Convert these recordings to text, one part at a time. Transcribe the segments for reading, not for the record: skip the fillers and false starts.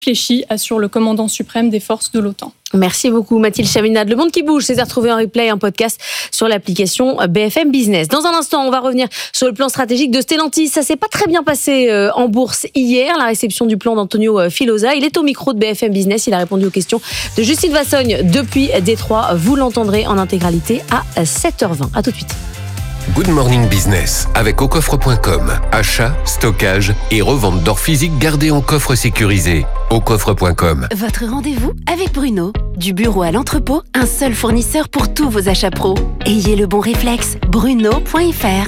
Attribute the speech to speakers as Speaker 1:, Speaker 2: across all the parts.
Speaker 1: réfléchie, assure le commandant suprême des forces de l'OTAN.
Speaker 2: Merci beaucoup Mathilde Chaminade. Le Monde qui bouge, c'est à retrouver en replay, en podcast sur l'application BFM Business. Dans un instant, on va revenir sur le plan stratégique de Stellantis. Ça s'est pas très bien passé en bourse hier, la réception du plan d'Antonio Filosa. Il est au micro de BFM Business. Il a répondu aux questions de Justine Vassogne depuis Détroit. Vous l'entendrez en intégralité à 7h20. À tout de suite.
Speaker 3: Good Morning Business avec aucoffre.com. Achat, stockage et revente d'or physique gardé en coffre sécurisé. Aucoffre.com.
Speaker 4: Votre rendez-vous avec Bruno. Du bureau à l'entrepôt, un seul fournisseur pour tous vos achats pro. Ayez le bon réflexe, bruno.fr.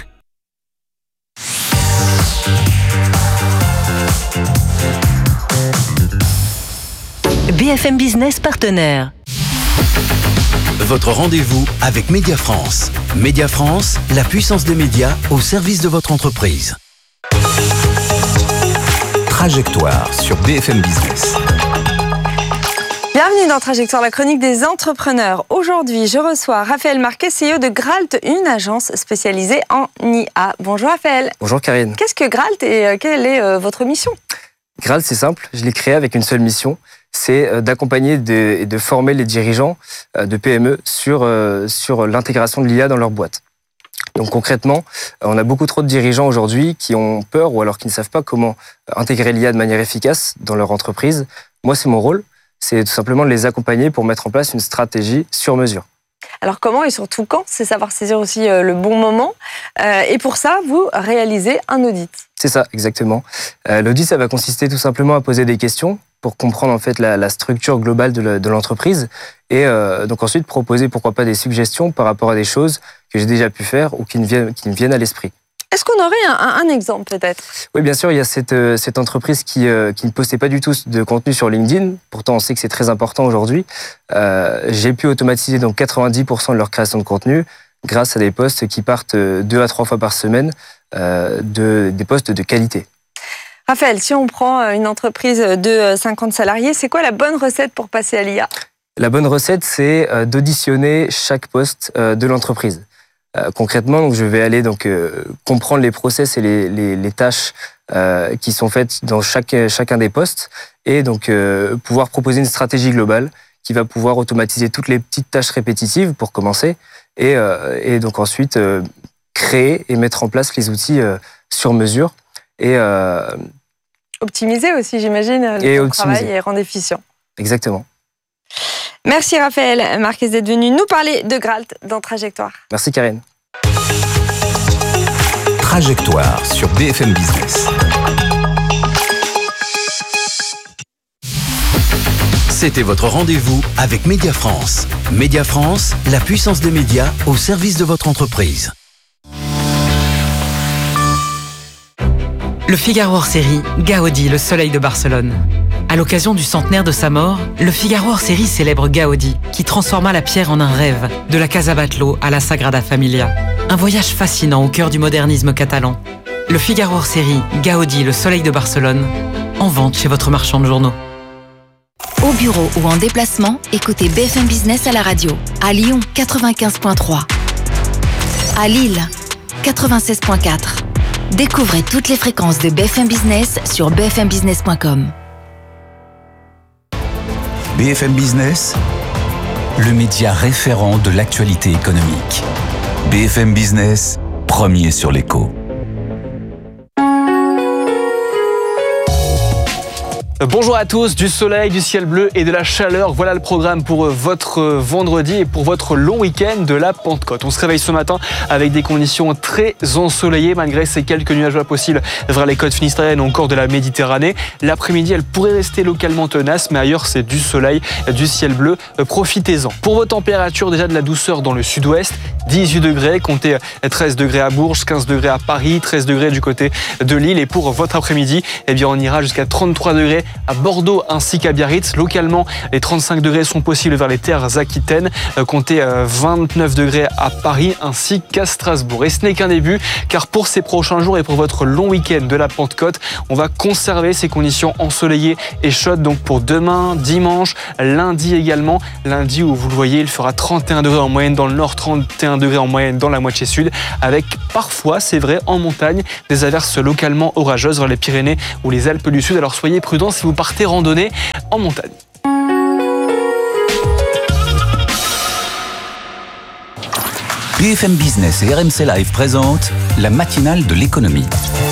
Speaker 5: BFM Business partenaire.
Speaker 6: Votre rendez-vous avec Média France. Média France, la puissance des médias au service de votre entreprise. Trajectoire sur BFM Business.
Speaker 7: Bienvenue dans Trajectoire, la chronique des entrepreneurs. Aujourd'hui, je reçois Raphaël Marquet, CEO de Gralt, une agence spécialisée en IA. Bonjour Raphaël.
Speaker 8: Bonjour Karine.
Speaker 7: Qu'est-ce que Gralt et quelle est votre mission ?
Speaker 8: Gralt, c'est simple, je l'ai créé avec une seule mission, c'est d'accompagner et de former les dirigeants de PME sur l'intégration de l'IA dans leur boîte. Donc concrètement, on a beaucoup trop de dirigeants aujourd'hui qui ont peur ou alors qui ne savent pas comment intégrer l'IA de manière efficace dans leur entreprise. Moi, c'est mon rôle, c'est tout simplement de les accompagner pour mettre en place une stratégie sur mesure.
Speaker 7: Alors comment et surtout quand ? C'est savoir saisir aussi le bon moment. Et pour ça, vous réalisez un audit.
Speaker 8: C'est ça, exactement. L'audit, ça va consister tout simplement à poser des questions pour comprendre en fait la structure globale de l'entreprise et donc ensuite proposer pourquoi pas des suggestions par rapport à des choses que j'ai déjà pu faire ou qui me viennent à l'esprit.
Speaker 7: Est-ce qu'on aurait un exemple peut-être ?
Speaker 8: Oui, bien sûr, il y a cette entreprise qui ne postait pas du tout de contenu sur LinkedIn. Pourtant, on sait que c'est très important aujourd'hui. J'ai pu automatiser donc 90% de leur création de contenu grâce à des posts qui partent 2 à 3 fois par semaine, des posts de qualité.
Speaker 7: Raphaël, si on prend une entreprise de 50 salariés, c'est quoi la bonne recette pour passer à l'IA ?
Speaker 8: La bonne recette, c'est d'auditionner chaque poste de l'entreprise. Concrètement, donc, je vais aller comprendre les process et les tâches qui sont faites dans chacun des postes et donc pouvoir proposer une stratégie globale qui va pouvoir automatiser toutes les petites tâches répétitives pour commencer et donc ensuite créer et mettre en place les outils sur mesure et
Speaker 7: optimiser aussi, j'imagine, le travail et rendre efficient.
Speaker 8: Exactement.
Speaker 7: Merci Raphaël Marquez d'être venu nous parler de Gralt dans Trajectoire.
Speaker 8: Merci Karine.
Speaker 6: Trajectoire sur BFM Business. C'était votre rendez-vous avec Média France. Média France, la puissance des médias au service de votre entreprise.
Speaker 9: Le Figaro hors-série, Gaudi, le soleil de Barcelone. À l'occasion du centenaire de sa mort, le Figaro hors-série célèbre Gaudi, qui transforma la pierre en un rêve, de la Casa Batlló à la Sagrada Familia. Un voyage fascinant au cœur du modernisme catalan. Le Figaro hors-série, Gaudi, le soleil de Barcelone, en vente chez votre marchand de journaux.
Speaker 4: Au bureau ou en déplacement, écoutez BFM Business à la radio. À Lyon, 95.3. À Lille, 96.4. Découvrez toutes les fréquences de BFM Business sur bfmbusiness.com.
Speaker 6: BFM Business, le média référent de l'actualité économique. BFM Business, premier sur l'écho.
Speaker 10: Bonjour à tous, du soleil, du ciel bleu et de la chaleur. Voilà le programme pour votre vendredi et pour votre long week-end de la Pentecôte. On se réveille ce matin avec des conditions très ensoleillées malgré ces quelques nuages bas possibles vers les côtes finistériennes ou encore de la Méditerranée. L'après-midi, elle pourrait rester localement tenace, mais ailleurs c'est du soleil, du ciel bleu. Profitez-en. Pour vos températures, déjà de la douceur dans le sud-ouest, 18 degrés, comptez 13 degrés à Bourges, 15 degrés à Paris, 13 degrés du côté de Lille. Et pour votre après-midi, eh bien on ira jusqu'à 33 degrés à Bordeaux ainsi qu'à Biarritz. Localement, les 35 degrés sont possibles vers les terres aquitaines. Comptez 29 degrés à Paris ainsi qu'à Strasbourg. Et ce n'est qu'un début, car pour ces prochains jours et pour votre long week-end de la Pentecôte, on va conserver ces conditions ensoleillées et chaudes. Donc pour demain, dimanche, lundi également. Lundi où vous le voyez, il fera 31 degrés en moyenne dans le nord, 31 21 degrés en moyenne dans la moitié sud, avec parfois, c'est vrai, en montagne, des averses localement orageuses dans les Pyrénées ou les Alpes du Sud. Alors soyez prudents si vous partez randonner en montagne.
Speaker 6: BFM Business et RMC Live présentent la matinale de l'économie.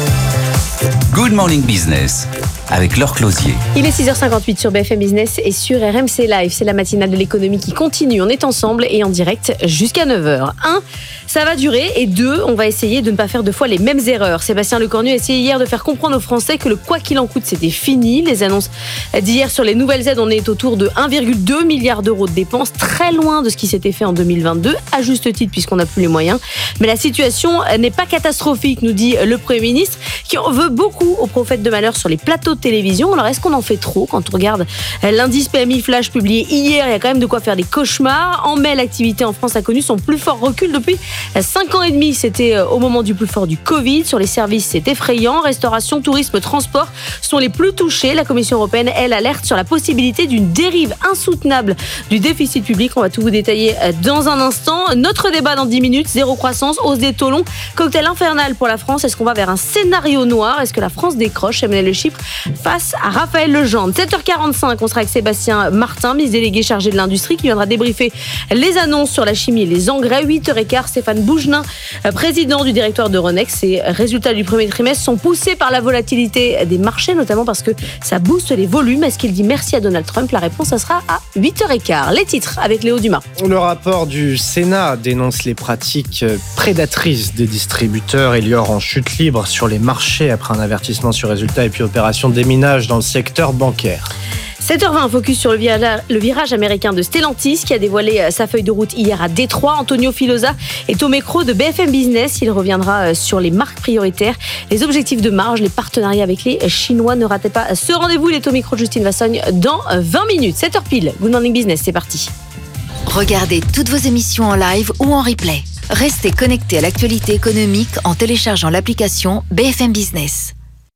Speaker 6: Good Morning Business avec Laure Closier.
Speaker 2: Il est 6h58 sur BFM Business et sur RMC Live. C'est la matinale de l'économie qui continue. On est ensemble et en direct jusqu'à 9h. 1, ça va durer. Et 2, on va essayer de ne pas faire deux fois les mêmes erreurs. Sébastien Lecornu a essayé hier de faire comprendre aux Français que le quoi qu'il en coûte, c'était fini. Les annonces d'hier sur les nouvelles aides, on est autour de 1,2 milliard d'euros de dépenses, très loin de ce qui s'était fait en 2022, à juste titre puisqu'on n'a plus les moyens. Mais la situation n'est pas catastrophique, nous dit le Premier ministre, qui en veut beaucoup aux prophètes de malheur sur les plateaux de télévision. Alors est-ce qu'on en fait trop quand on regarde l'indice PMI Flash publié hier? Il y a quand même de quoi faire des cauchemars. En mai, l'activité en France a connu son plus fort recul depuis 5 ans et demi. C'était au moment du plus fort du Covid. Sur les services, c'est effrayant. Restauration, tourisme, transport sont les plus touchés. La Commission européenne, elle, alerte sur la possibilité d'une dérive insoutenable du déficit public. On va tout vous détailler dans un instant. Notre débat dans 10 minutes. Zéro croissance, hausse des taux longs, cocktail infernal pour la France. Est-ce qu'on va vers un scénario noir? Est-ce que la France décroche? Emmanuel Le Chypre face à Raphaël Legendre. 7h45, on sera avec Sébastien Martin, ministre délégué chargé de l'industrie, qui viendra débriefer les annonces sur la chimie et les engrais. 8h15, Stéphane Bougenin, président du directoire de Renex. Les résultats du premier trimestre sont poussés par la volatilité des marchés, notamment parce que ça booste les volumes. Est-ce qu'il dit merci à Donald Trump? La réponse, ça sera à 8h15. Les titres avec Léo Dumas.
Speaker 11: Le rapport du Sénat dénonce les pratiques prédatrices des distributeurs. Elior en chute libre sur les marchés après un avertissement sur résultat et puis opération déminage dans le secteur bancaire.
Speaker 2: 7h20, focus sur le virage américain de Stellantis qui a dévoilé sa feuille de route hier à Détroit. Antonio Filosa est au micro de BFM Business. Il reviendra sur les marques prioritaires, les objectifs de marge, les partenariats avec les Chinois. Ne ratez pas ce rendez-vous. Il est au micro de Justine Vassogne dans 20 minutes. 7h pile. Good Morning Business, c'est parti.
Speaker 4: Regardez toutes vos émissions en live ou en replay. Restez connectés à l'actualité économique en téléchargeant l'application BFM Business.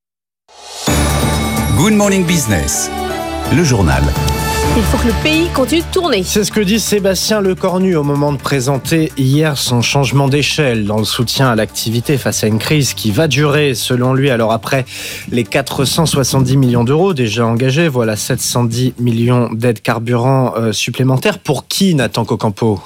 Speaker 6: Good Morning Business, le journal.
Speaker 2: Il faut que le pays continue de tourner.
Speaker 11: C'est ce que dit Sébastien Lecornu au moment de présenter hier son changement d'échelle dans le soutien à l'activité face à une crise qui va durer selon lui. Alors après les 470 millions d'euros déjà engagés, voilà 710 millions d'aides carburant supplémentaires. Pour qui, Nathan Cocampo?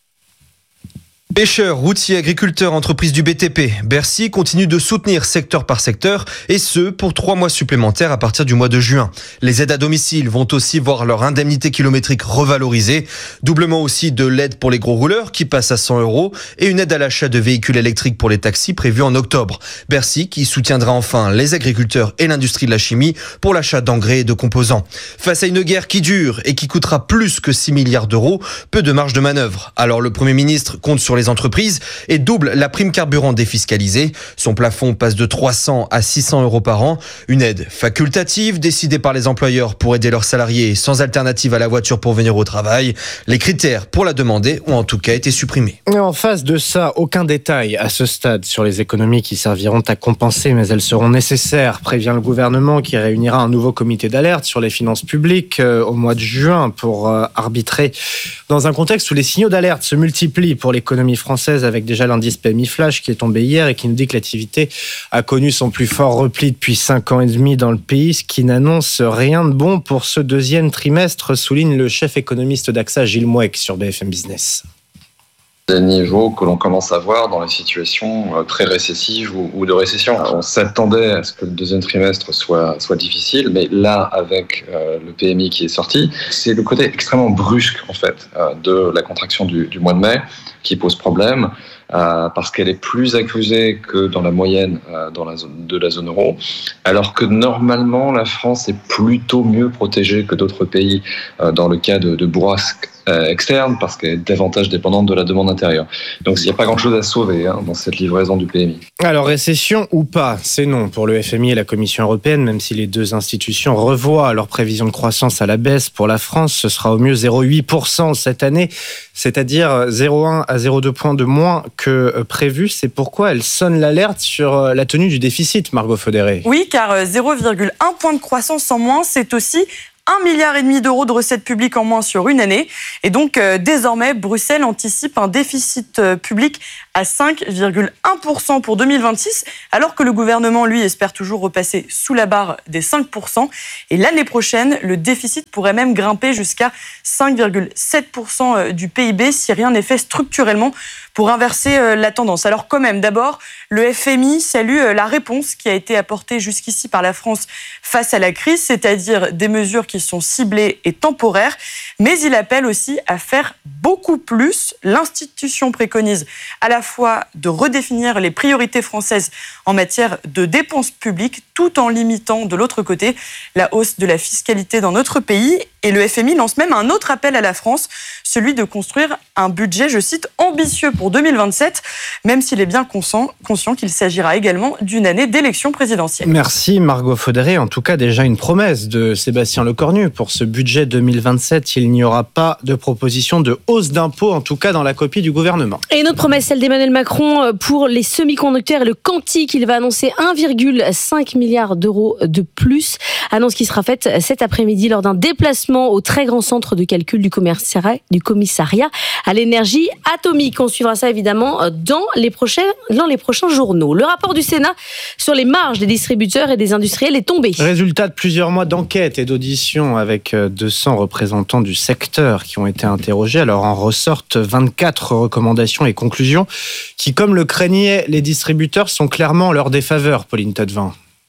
Speaker 12: Pêcheurs, routiers, agriculteurs, entreprises du BTP, Bercy continue de soutenir secteur par secteur et ce pour 3 mois supplémentaires à partir du mois de juin. Les aides à domicile vont aussi voir leur indemnité kilométrique revalorisée. Doublement aussi de l'aide pour les gros rouleurs qui passe à 100 € et une aide à l'achat de véhicules électriques pour les taxis prévue en octobre. Bercy qui soutiendra enfin les agriculteurs et l'industrie de la chimie pour l'achat d'engrais et de composants. Face à une guerre qui dure et qui coûtera plus que 6 milliards d'euros, peu de marge de manœuvre. Alors le Premier ministre compte sur les entreprises et double la prime carburant défiscalisée. Son plafond passe de 300 à 600 € par an. Une aide facultative décidée par les employeurs pour aider leurs salariés sans alternative à la voiture pour venir au travail. Les critères pour la demander ont en tout cas été supprimés.
Speaker 11: Et en face de ça, aucun détail à ce stade sur les économies qui serviront à compenser, mais elles seront nécessaires, prévient le gouvernement qui réunira un nouveau comité d'alerte sur les finances publiques au mois de juin pour arbitrer dans un contexte où les signaux d'alerte se multiplient pour l'économie française avec déjà l'indice PMI Flash qui est tombé hier et qui nous dit que l'activité a connu son plus fort repli depuis 5 ans et demi dans le pays, ce qui n'annonce rien de bon pour ce deuxième trimestre, souligne le chef économiste d'AXA, Gilles Mouek, sur BFM Business.
Speaker 13: Des niveaux que l'on commence à voir dans les situations très récessives ou de récession. On s'attendait à ce que le deuxième trimestre soit difficile, mais là, avec le PMI qui est sorti, c'est le côté extrêmement brusque en fait de la contraction du mois de mai qui pose problème. Parce qu'elle est plus accusée que dans la moyenne de la zone euro, alors que normalement la France est plutôt mieux protégée que d'autres pays dans le cas de bourrasques externes, parce qu'elle est davantage dépendante de la demande intérieure. Donc il n'y a pas grand-chose à sauver dans cette livraison du PMI.
Speaker 11: Alors récession ou pas, c'est non pour le FMI et la Commission européenne, même si les deux institutions revoient leurs prévisions de croissance à la baisse. Pour la France, ce sera au mieux 0,8% cette année, c'est-à-dire 0,1 à 0,2 points de moins que prévu. C'est pourquoi elle sonne l'alerte sur la tenue du déficit, Margot Fodéré.
Speaker 14: Oui, car 0,1 point de croissance en moins, c'est aussi 1,5 milliard d'euros de recettes publiques en moins sur une année. Et donc, désormais, Bruxelles anticipe un déficit public à 5,1% pour 2026, alors que le gouvernement, lui, espère toujours repasser sous la barre des 5%. Et l'année prochaine, le déficit pourrait même grimper jusqu'à 5,7% du PIB si rien n'est fait structurellement pour inverser la tendance. Alors quand même, d'abord, le FMI salue la réponse qui a été apportée jusqu'ici par la France face à la crise, c'est-à-dire des mesures qui sont ciblées et temporaires, mais il appelle aussi à faire beaucoup plus. L'institution préconise à la fois de redéfinir les priorités françaises en matière de dépenses publiques, tout en limitant de l'autre côté la hausse de la fiscalité dans notre pays. Et le FMI lance même un autre appel à la France, celui de construire un budget, je cite, ambitieux pour 2027, même s'il est bien conscient qu'il s'agira également d'une année d'élection présidentielle.
Speaker 11: Merci Margot Faudéré. En tout cas, déjà une promesse de Sébastien Lecornu. Pour ce budget 2027, il n'y aura pas de proposition de hausse d'impôts, en tout cas dans la copie du gouvernement.
Speaker 2: Et une autre promesse, celle d'Emmanuel Macron pour les semi-conducteurs et le quantique. Il va annoncer 1,5 milliard d'euros de plus. Annonce qui sera faite cet après-midi lors d'un déplacement au très grand centre de calcul du commissariat à l'énergie atomique. On suivra ça évidemment dans les prochains journaux. Le rapport du Sénat sur les marges des distributeurs et des industriels est tombé.
Speaker 11: Résultat de plusieurs mois d'enquête et d'audition avec 200 représentants du secteur qui ont été interrogés. Alors en ressortent 24 recommandations et conclusions qui, comme le craignaient les distributeurs, sont clairement en leur défaveur, Pauline Tadevin.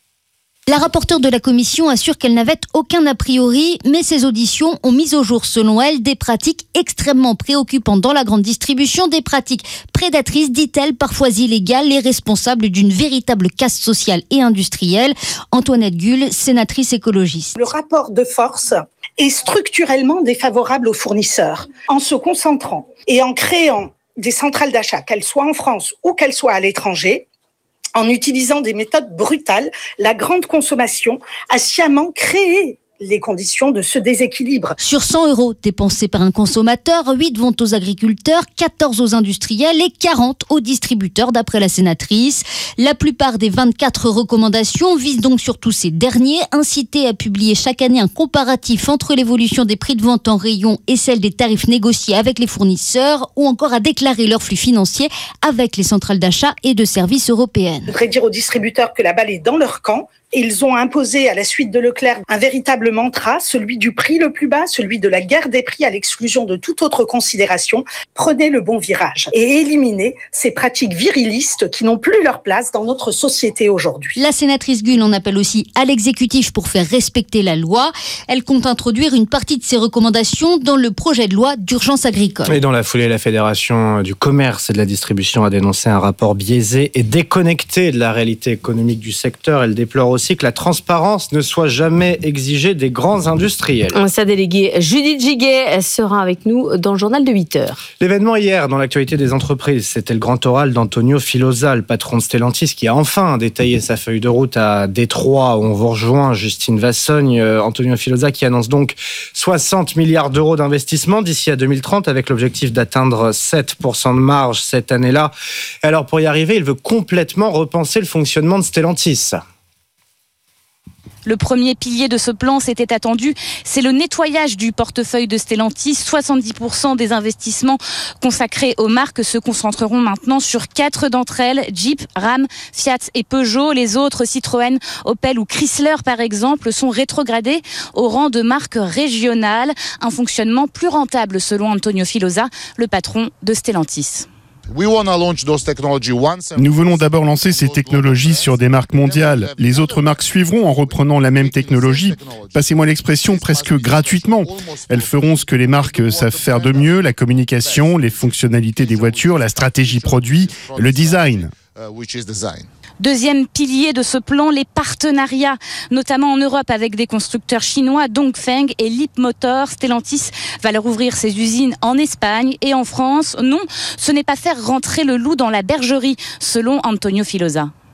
Speaker 15: La rapporteure de la commission assure qu'elle n'avait aucun a priori, mais ces auditions ont mis au jour, selon elle, des pratiques extrêmement préoccupantes dans la grande distribution, des pratiques prédatrices, dit-elle, parfois illégales, et responsables d'une véritable casse sociale et industrielle. Antoinette Gull, sénatrice écologiste.
Speaker 16: Le rapport de force est structurellement défavorable aux fournisseurs. En se concentrant et en créant des centrales d'achat, qu'elles soient en France ou qu'elles soient à l'étranger, en utilisant des méthodes brutales, la grande consommation a sciemment créé les conditions de ce déséquilibre.
Speaker 15: Sur 100 € dépensés par un consommateur, 8 vont aux agriculteurs, 14 aux industriels et 40 aux distributeurs, d'après la sénatrice. La plupart des 24 recommandations visent donc surtout ces derniers, inciter à publier chaque année un comparatif entre l'évolution des prix de vente en rayon et celle des tarifs négociés avec les fournisseurs, ou encore à déclarer leurs flux financiers avec les centrales d'achat et de services européennes.
Speaker 16: Je voudrais dire aux distributeurs que la balle est dans leur camp. Ils ont imposé à la suite de Leclerc un véritable mantra, celui du prix le plus bas, celui de la guerre des prix à l'exclusion de toute autre considération. Prenez le bon virage et éliminez ces pratiques virilistes qui n'ont plus leur place dans notre société aujourd'hui.
Speaker 15: La sénatrice Gull en appelle aussi à l'exécutif pour faire respecter la loi. Elle compte introduire une partie de ses recommandations dans le projet de loi d'urgence agricole.
Speaker 11: Et dans la foulée, la Fédération du commerce et de la distribution a dénoncé un rapport biaisé et déconnecté de la réalité économique du secteur. Elle déplore aussi que la transparence ne soit jamais exigée des grands industriels.
Speaker 2: Sa déléguée Judith Giguet sera avec nous dans le journal de 8h.
Speaker 11: L'événement hier dans l'actualité des entreprises, c'était le grand oral d'Antonio Filosa, le patron de Stellantis, qui a enfin détaillé sa feuille de route à Détroit, où on vous rejoint, Justine Vassogne. Antonio Filosa qui annonce donc 60 milliards d'euros d'investissement d'ici à 2030 avec l'objectif d'atteindre 7% de marge cette année-là. Alors pour y arriver, il veut complètement repenser le fonctionnement de Stellantis.
Speaker 17: Le premier pilier de ce plan, c'était attendu, c'est le nettoyage du portefeuille de Stellantis. 70% des investissements consacrés aux marques se concentreront maintenant sur 4 d'entre elles, Jeep, Ram, Fiat et Peugeot. Les autres, Citroën, Opel ou Chrysler par exemple, sont rétrogradés au rang de marques régionales. Un fonctionnement plus rentable selon Antonio Filosa, le patron de Stellantis.
Speaker 18: Nous voulons d'abord lancer ces technologies sur des marques mondiales. Les autres marques suivront en reprenant la même technologie. Passez-moi l'expression, presque gratuitement. Elles feront ce que les marques savent faire de mieux, la communication, les fonctionnalités des voitures, la stratégie produit, le design.
Speaker 17: Deuxième pilier de ce plan, les partenariats, notamment en Europe avec des constructeurs chinois, Dongfeng et Leapmotor. Stellantis va leur ouvrir ses usines en Espagne et en France. Non, ce n'est pas faire rentrer le loup dans la bergerie, selon Antonio Filosa.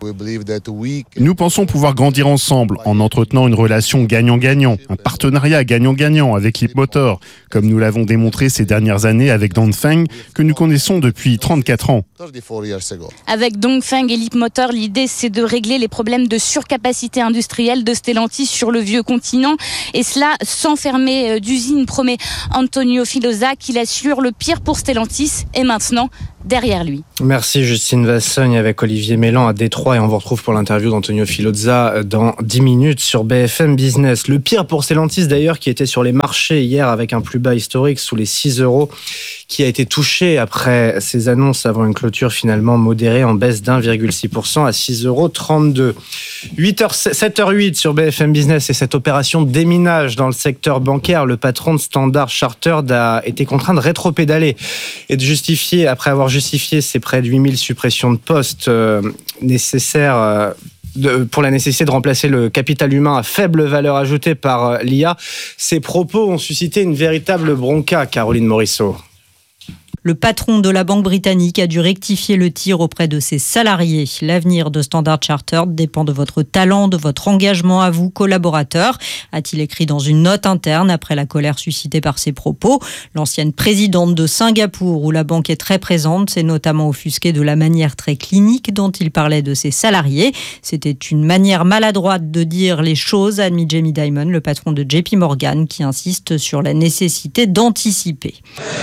Speaker 18: Nous pensons pouvoir grandir ensemble en entretenant une relation gagnant-gagnant, un partenariat gagnant-gagnant avec Leapmotor, comme nous l'avons démontré ces dernières années avec Dongfeng, que nous connaissons depuis 34 ans.
Speaker 17: Avec Dongfeng et Leapmotor, l'idée c'est de régler les problèmes de surcapacité industrielle de Stellantis sur le vieux continent, et cela sans fermer d'usine, promet Antonio Filosa, qui assure le pire pour Stellantis est maintenant derrière lui.
Speaker 11: Merci Justine Vassogne avec Olivier Mélan à Détroit, et on vous retrouve pour l'interview d'Antonio Filosa dans 10 minutes sur BFM Business. Le pire pour Stellantis d'ailleurs, qui était sur les marchés hier avec un plus bas historique sous les 6 €, qui a été touché après ses annonces avant une clôture finalement modérée en baisse d'1,6% à 6,32 €. 7h08 sur BFM Business, et cette opération de déminage dans le secteur bancaire, le patron de Standard Chartered a été contraint de rétropédaler et de justifier, après avoir justifié ces près de 8000 suppressions de postes nécessaires pour la nécessité de remplacer le capital humain à faible valeur ajoutée par l'IA. Ces propos ont suscité une véritable bronca, Caroline Morisseau.
Speaker 19: Le patron de la banque britannique a dû rectifier le tir auprès de ses salariés. L'avenir de Standard Chartered dépend de votre talent, de votre engagement à vous, collaborateurs, a-t-il écrit dans une note interne après la colère suscitée par ses propos. L'ancienne présidente de Singapour, où la banque est très présente, s'est notamment offusquée de la manière très clinique dont il parlait de ses salariés. C'était une manière maladroite de dire les choses, a admis Jamie Dimon, le patron de JP Morgan, qui insiste sur la nécessité d'anticiper.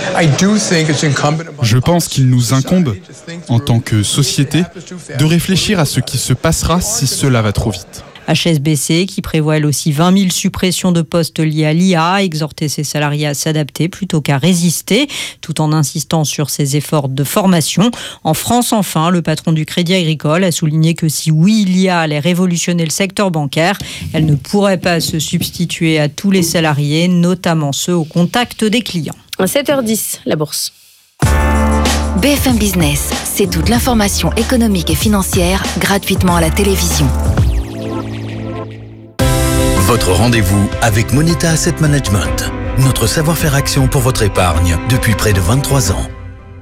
Speaker 20: Je pense qu'il nous incombe, en tant que société, de réfléchir à ce qui se passera si cela va trop vite.
Speaker 19: HSBC, qui prévoit elle aussi 20 000 suppressions de postes liées à l'IA, a exhorté ses salariés à s'adapter plutôt qu'à résister, tout en insistant sur ses efforts de formation. En France, enfin, le patron du Crédit Agricole a souligné que si oui, l'IA allait révolutionner le secteur bancaire, elle ne pourrait pas se substituer à tous les salariés, notamment ceux au contact des clients.
Speaker 2: 7h10, la bourse.
Speaker 4: BFM Business, c'est toute l'information économique et financière gratuitement à la télévision.
Speaker 21: Votre rendez-vous avec Moneta Asset Management. Notre savoir-faire action pour votre épargne depuis près de 23 ans.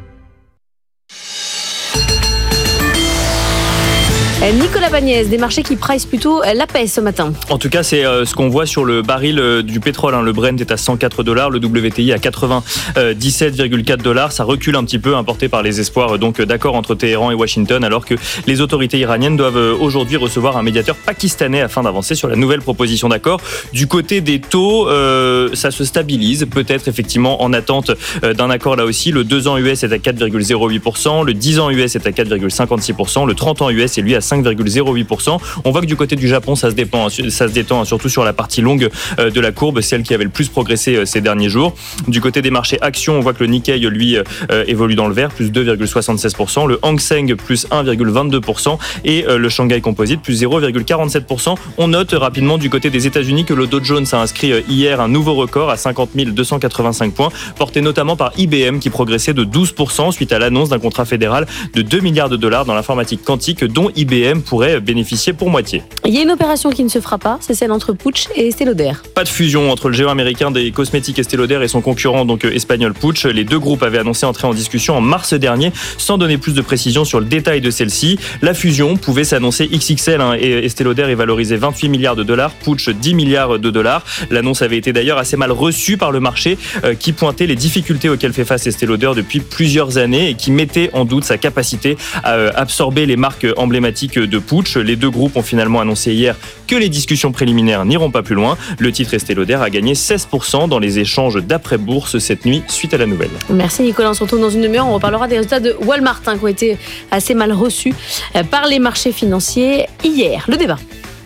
Speaker 2: Nicolas Bagnès, des marchés qui price plutôt la paix ce matin.
Speaker 22: En tout cas, c'est ce qu'on voit sur le baril du pétrole. Le Brent est à $104, le WTI à 97,4 $. Ça recule un petit peu, porté par les espoirs d'accord entre Téhéran et Washington, alors que les autorités iraniennes doivent aujourd'hui recevoir un médiateur pakistanais afin d'avancer sur la nouvelle proposition d'accord. Du côté des taux, ça se stabilise, peut-être effectivement en attente d'un accord là aussi. Le 2 ans US est à 4,08%, le 10 ans US est à 4,56%, le 30 ans US est lui à 5,08%. On voit que du côté du Japon, ça se détend, surtout sur la partie longue de la courbe, celle qui avait le plus progressé ces derniers jours. Du côté des marchés actions, on voit que le Nikkei, lui, évolue dans le vert, plus 2,76%, le Hang Seng, plus 1,22%, et le Shanghai Composite, plus 0,47%. On note rapidement du côté des États-Unis que le Dow Jones a inscrit hier un nouveau record à 50 285 points, porté notamment par IBM, qui progressait de 12% suite à l'annonce d'un contrat fédéral de $2 milliards dans l'informatique quantique, dont IBM pourrait bénéficier pour moitié.
Speaker 2: Il y a une opération qui ne se fera pas, c'est celle entre Puig et Estée Lauder.
Speaker 22: Pas de fusion entre le géant américain des cosmétiques Estée Lauder et son concurrent espagnol Puig. Les deux groupes avaient annoncé entrer en discussion en mars dernier, sans donner plus de précisions sur le détail de celle-ci. La fusion pouvait s'annoncer XXL, et Estée Lauder est valorisé $28 milliards, Puig $10 milliards. L'annonce avait été d'ailleurs assez mal reçue par le marché, qui pointait les difficultés auxquelles fait face Estée Lauder depuis plusieurs années et qui mettait en doute sa capacité à absorber les marques emblématiques de Puig. Les deux groupes ont finalement annoncé hier que les discussions préliminaires n'iront pas plus loin. Le titre Estée Lauder a gagné 16% dans les échanges d'après-bourse cette nuit suite à la nouvelle.
Speaker 2: Merci Nicolas, on se retrouve dans une demi-heure. On reparlera des résultats de Walmart qui ont été assez mal reçus par les marchés financiers hier. Le débat.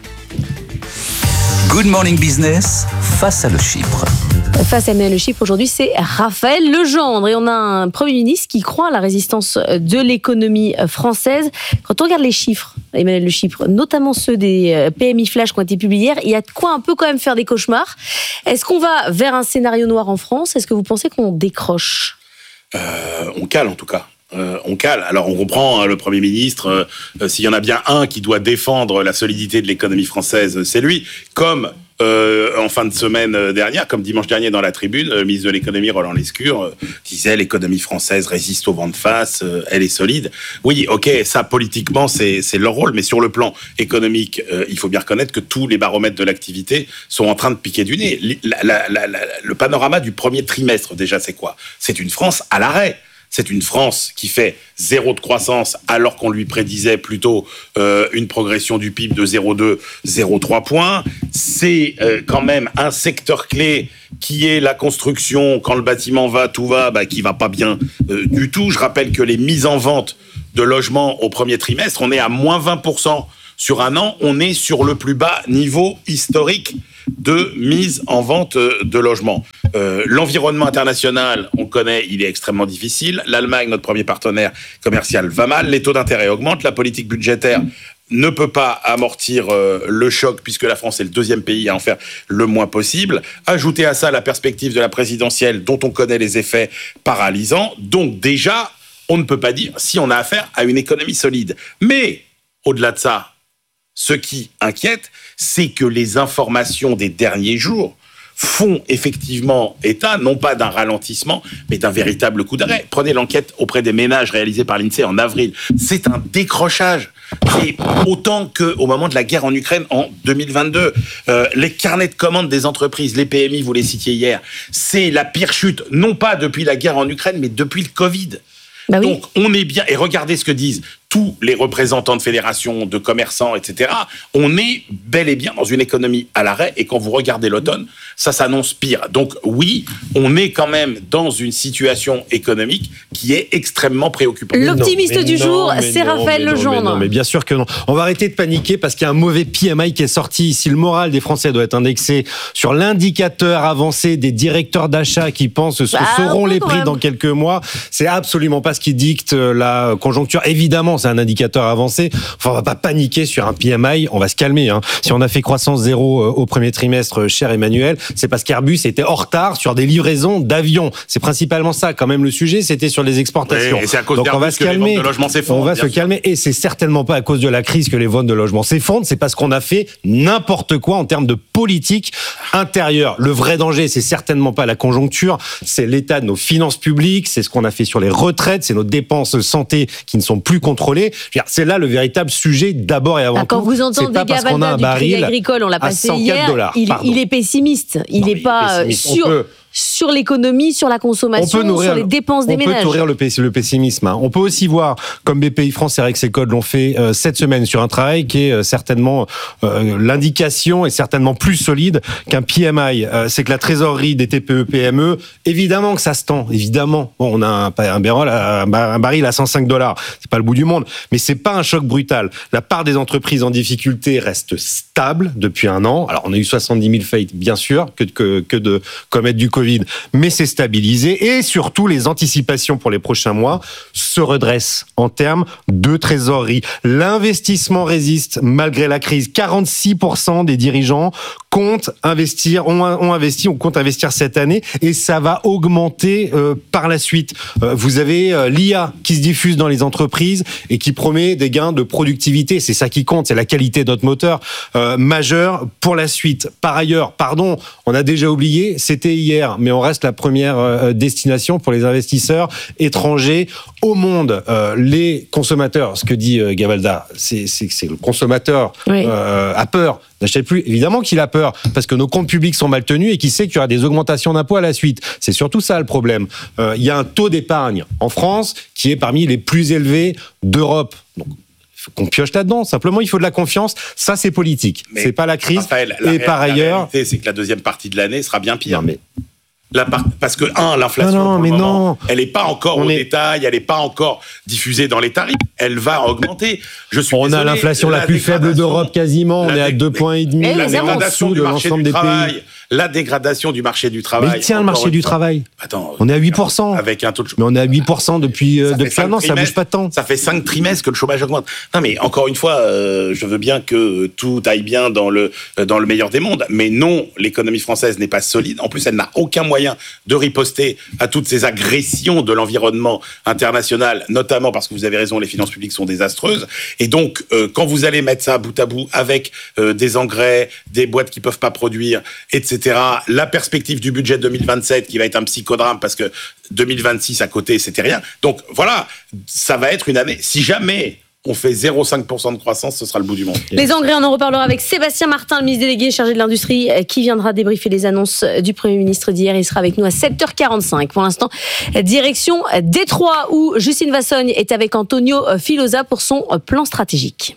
Speaker 21: Good Morning Business, face à le Chypre.
Speaker 2: Face à Emmanuel Le Chypre, aujourd'hui, c'est Raphaël Legendre. Et on a un Premier ministre qui croit à la résistance de l'économie française. Quand on regarde les chiffres, Emmanuel Le Chypre, notamment ceux des PMI Flash qui ont été publiés hier, il y a de quoi un peu quand même faire des cauchemars. Est-ce qu'on va vers un scénario noir en France ? Est-ce que vous pensez qu'on décroche ?
Speaker 23: On cale en tout cas. On cale. Alors on comprend le Premier ministre, s'il y en a bien un qui doit défendre la solidité de l'économie française, c'est lui. Comme en fin de semaine dernière, comme dimanche dernier dans la Tribune, le ministre de l'économie Roland Lescure disait l'économie française résiste au vent de face, elle est solide. Oui, ok, ça politiquement c'est leur rôle, mais sur le plan économique, il faut bien reconnaître que tous les baromètres de l'activité sont en train de piquer du nez. Le panorama du premier trimestre déjà, c'est quoi ? C'est une France à l'arrêt. C'est une France qui fait 0 de croissance alors qu'on lui prédisait plutôt une progression du PIB de 0,2, 0,3 points. C'est quand même un secteur clé qui est la construction. Quand le bâtiment va, tout va, qui va pas bien du tout. Je rappelle que les mises en vente de logements au premier trimestre, on est à moins 20% sur un an. On est sur le plus bas niveau historique de mise en vente de logements. L'environnement international, on connaît, il est extrêmement difficile. L'Allemagne, notre premier partenaire commercial, va mal. Les taux d'intérêt augmentent. La politique budgétaire ne peut pas amortir le choc puisque la France est le deuxième pays à en faire le moins possible. Ajoutez à ça la perspective de la présidentielle dont on connaît les effets paralysants. Donc déjà, on ne peut pas dire si on a affaire à une économie solide. Mais au-delà de ça, ce qui inquiète, c'est que les informations des derniers jours font effectivement état, non pas d'un ralentissement, mais d'un véritable coup d'arrêt. Prenez l'enquête auprès des ménages réalisée par l'INSEE en avril. C'est un décrochage. C'est autant qu'au moment de la guerre en Ukraine en 2022. Les carnets de commandes des entreprises, les PMI, vous les citiez hier, c'est la pire chute, non pas depuis la guerre en Ukraine, mais depuis le Covid.
Speaker 2: Bah oui.
Speaker 23: Donc, on est bien, et regardez ce que disent tous les représentants de fédérations, de commerçants, etc. On est bel et bien dans une économie à l'arrêt, et quand vous regardez l'automne, ça s'annonce pire. Donc oui, on est quand même dans une situation économique qui est extrêmement préoccupante.
Speaker 2: L'optimiste du jour, c'est Raphaël Legendre.
Speaker 1: Non, mais bien sûr que non. On va arrêter de paniquer parce qu'il y a un mauvais PMI qui est sorti. Ici, le moral des Français doit être indexé sur l'indicateur avancé des directeurs d'achat qui pensent que ce seront les prix dans quelques mois. C'est absolument pas ce qui dicte la conjoncture. Évidemment, c'est un indicateur avancé. Enfin, on va pas paniquer sur un PMI. On va se calmer. Si on a fait croissance zéro au premier trimestre, cher Emmanuel, c'est parce qu'Airbus était en retard sur des livraisons d'avions. C'est principalement ça, quand même, le sujet. C'était sur les exportations.
Speaker 23: Et c'est à cause
Speaker 1: Donc on va se calmer.
Speaker 23: Les ventes de logements s'effondrent.
Speaker 1: On va se calmer. Et c'est certainement pas à cause de la crise que les ventes de logements s'effondrent. C'est parce qu'on a fait n'importe quoi en termes de politique intérieure. Le vrai danger, c'est certainement pas la conjoncture. C'est l'état de nos finances publiques. C'est ce qu'on a fait sur les retraites. C'est nos dépenses santé qui ne sont plus contrôlées. C'est là le véritable sujet d'abord et avant tout.
Speaker 2: Quand vous entendez Gavalda du Crédit Agricole, on l'a passé hier, il est pessimiste. Il n'est pas sur l'économie, sur la consommation, sur les dépenses des ménages.
Speaker 1: On peut nourrir le pessimisme. On peut aussi voir, comme BPI France et Rexecode l'ont fait cette semaine sur un travail qui est certainement l'indication est certainement plus solide qu'un PMI. C'est que la trésorerie des TPE-PME, évidemment que ça se tend, évidemment. Bon, on a un baril à $105. C'est pas le bout du monde, mais c'est pas un choc brutal. La part des entreprises en difficulté reste stable depuis un an. Alors, on a eu 70 000 faillites, bien sûr, que de commettre du Covid, mais c'est stabilisé et surtout les anticipations pour les prochains mois se redressent en termes de trésorerie. L'investissement résiste malgré la crise. 46% des dirigeants comptent investir, ont investi ou comptent investir cette année et ça va augmenter par la suite. Vous avez l'IA qui se diffuse dans les entreprises et qui promet des gains de productivité. C'est ça qui compte, c'est la qualité de notre moteur majeur pour la suite. Par ailleurs, on a déjà oublié, c'était hier, mais on reste la première destination pour les investisseurs étrangers au monde. Les consommateurs, ce que dit Gavalda, c'est le consommateur a peur, n'achète plus. Évidemment qu'il a peur, parce que nos comptes publics sont mal tenus et qu'il sait qu'il y aura des augmentations d'impôts à la suite. C'est surtout ça le problème. Il y a un taux d'épargne en France qui est parmi les plus élevés d'Europe. Donc, il faut qu'on pioche là-dedans. Simplement, il faut de la confiance. Ça, c'est politique. C'est pas la crise.
Speaker 23: Raphaël,
Speaker 1: par ailleurs,
Speaker 23: la réalité, c'est que la deuxième partie de l'année sera bien pire. Parce que, l'inflation, elle n'est pas encore au détail, elle n'est pas encore diffusée dans les tarifs. Elle va augmenter.
Speaker 1: On a l'inflation la plus faible d'Europe quasiment. On est à 2,5 points.
Speaker 23: La dégradation du marché du travail, la dégradation du marché du travail.
Speaker 1: Mais il tient le marché du travail.
Speaker 23: Attends,
Speaker 1: on est à 8%.
Speaker 23: Avec un taux de
Speaker 1: mais on est à 8% depuis un an, ça bouge pas tant.
Speaker 23: Ça fait 5 trimestres que le chômage augmente. Non, mais encore une fois, je veux bien que tout aille bien dans le meilleur des mondes. Mais non, l'économie française n'est pas solide. En plus, elle n'a aucun moyen de riposter à toutes ces agressions de l'environnement international, notamment parce que vous avez raison, les finances publiques sont désastreuses. Et donc, quand vous allez mettre ça bout à bout avec des engrais, des boîtes qui peuvent pas produire, etc., la perspective du budget 2027 qui va être un psychodrame parce que 2026 à côté, c'était rien. Donc voilà, ça va être une année. Si jamais on fait 0,5% de croissance, ce sera le bout du monde.
Speaker 2: Les engrais, on en reparlera avec Sébastien Martin, le ministre délégué chargé de l'industrie, qui viendra débriefer les annonces du Premier ministre d'hier. Il sera avec nous à 7h45. Pour l'instant, direction Détroit, où Justine Vassogne est avec Antonio Filosa pour son plan stratégique.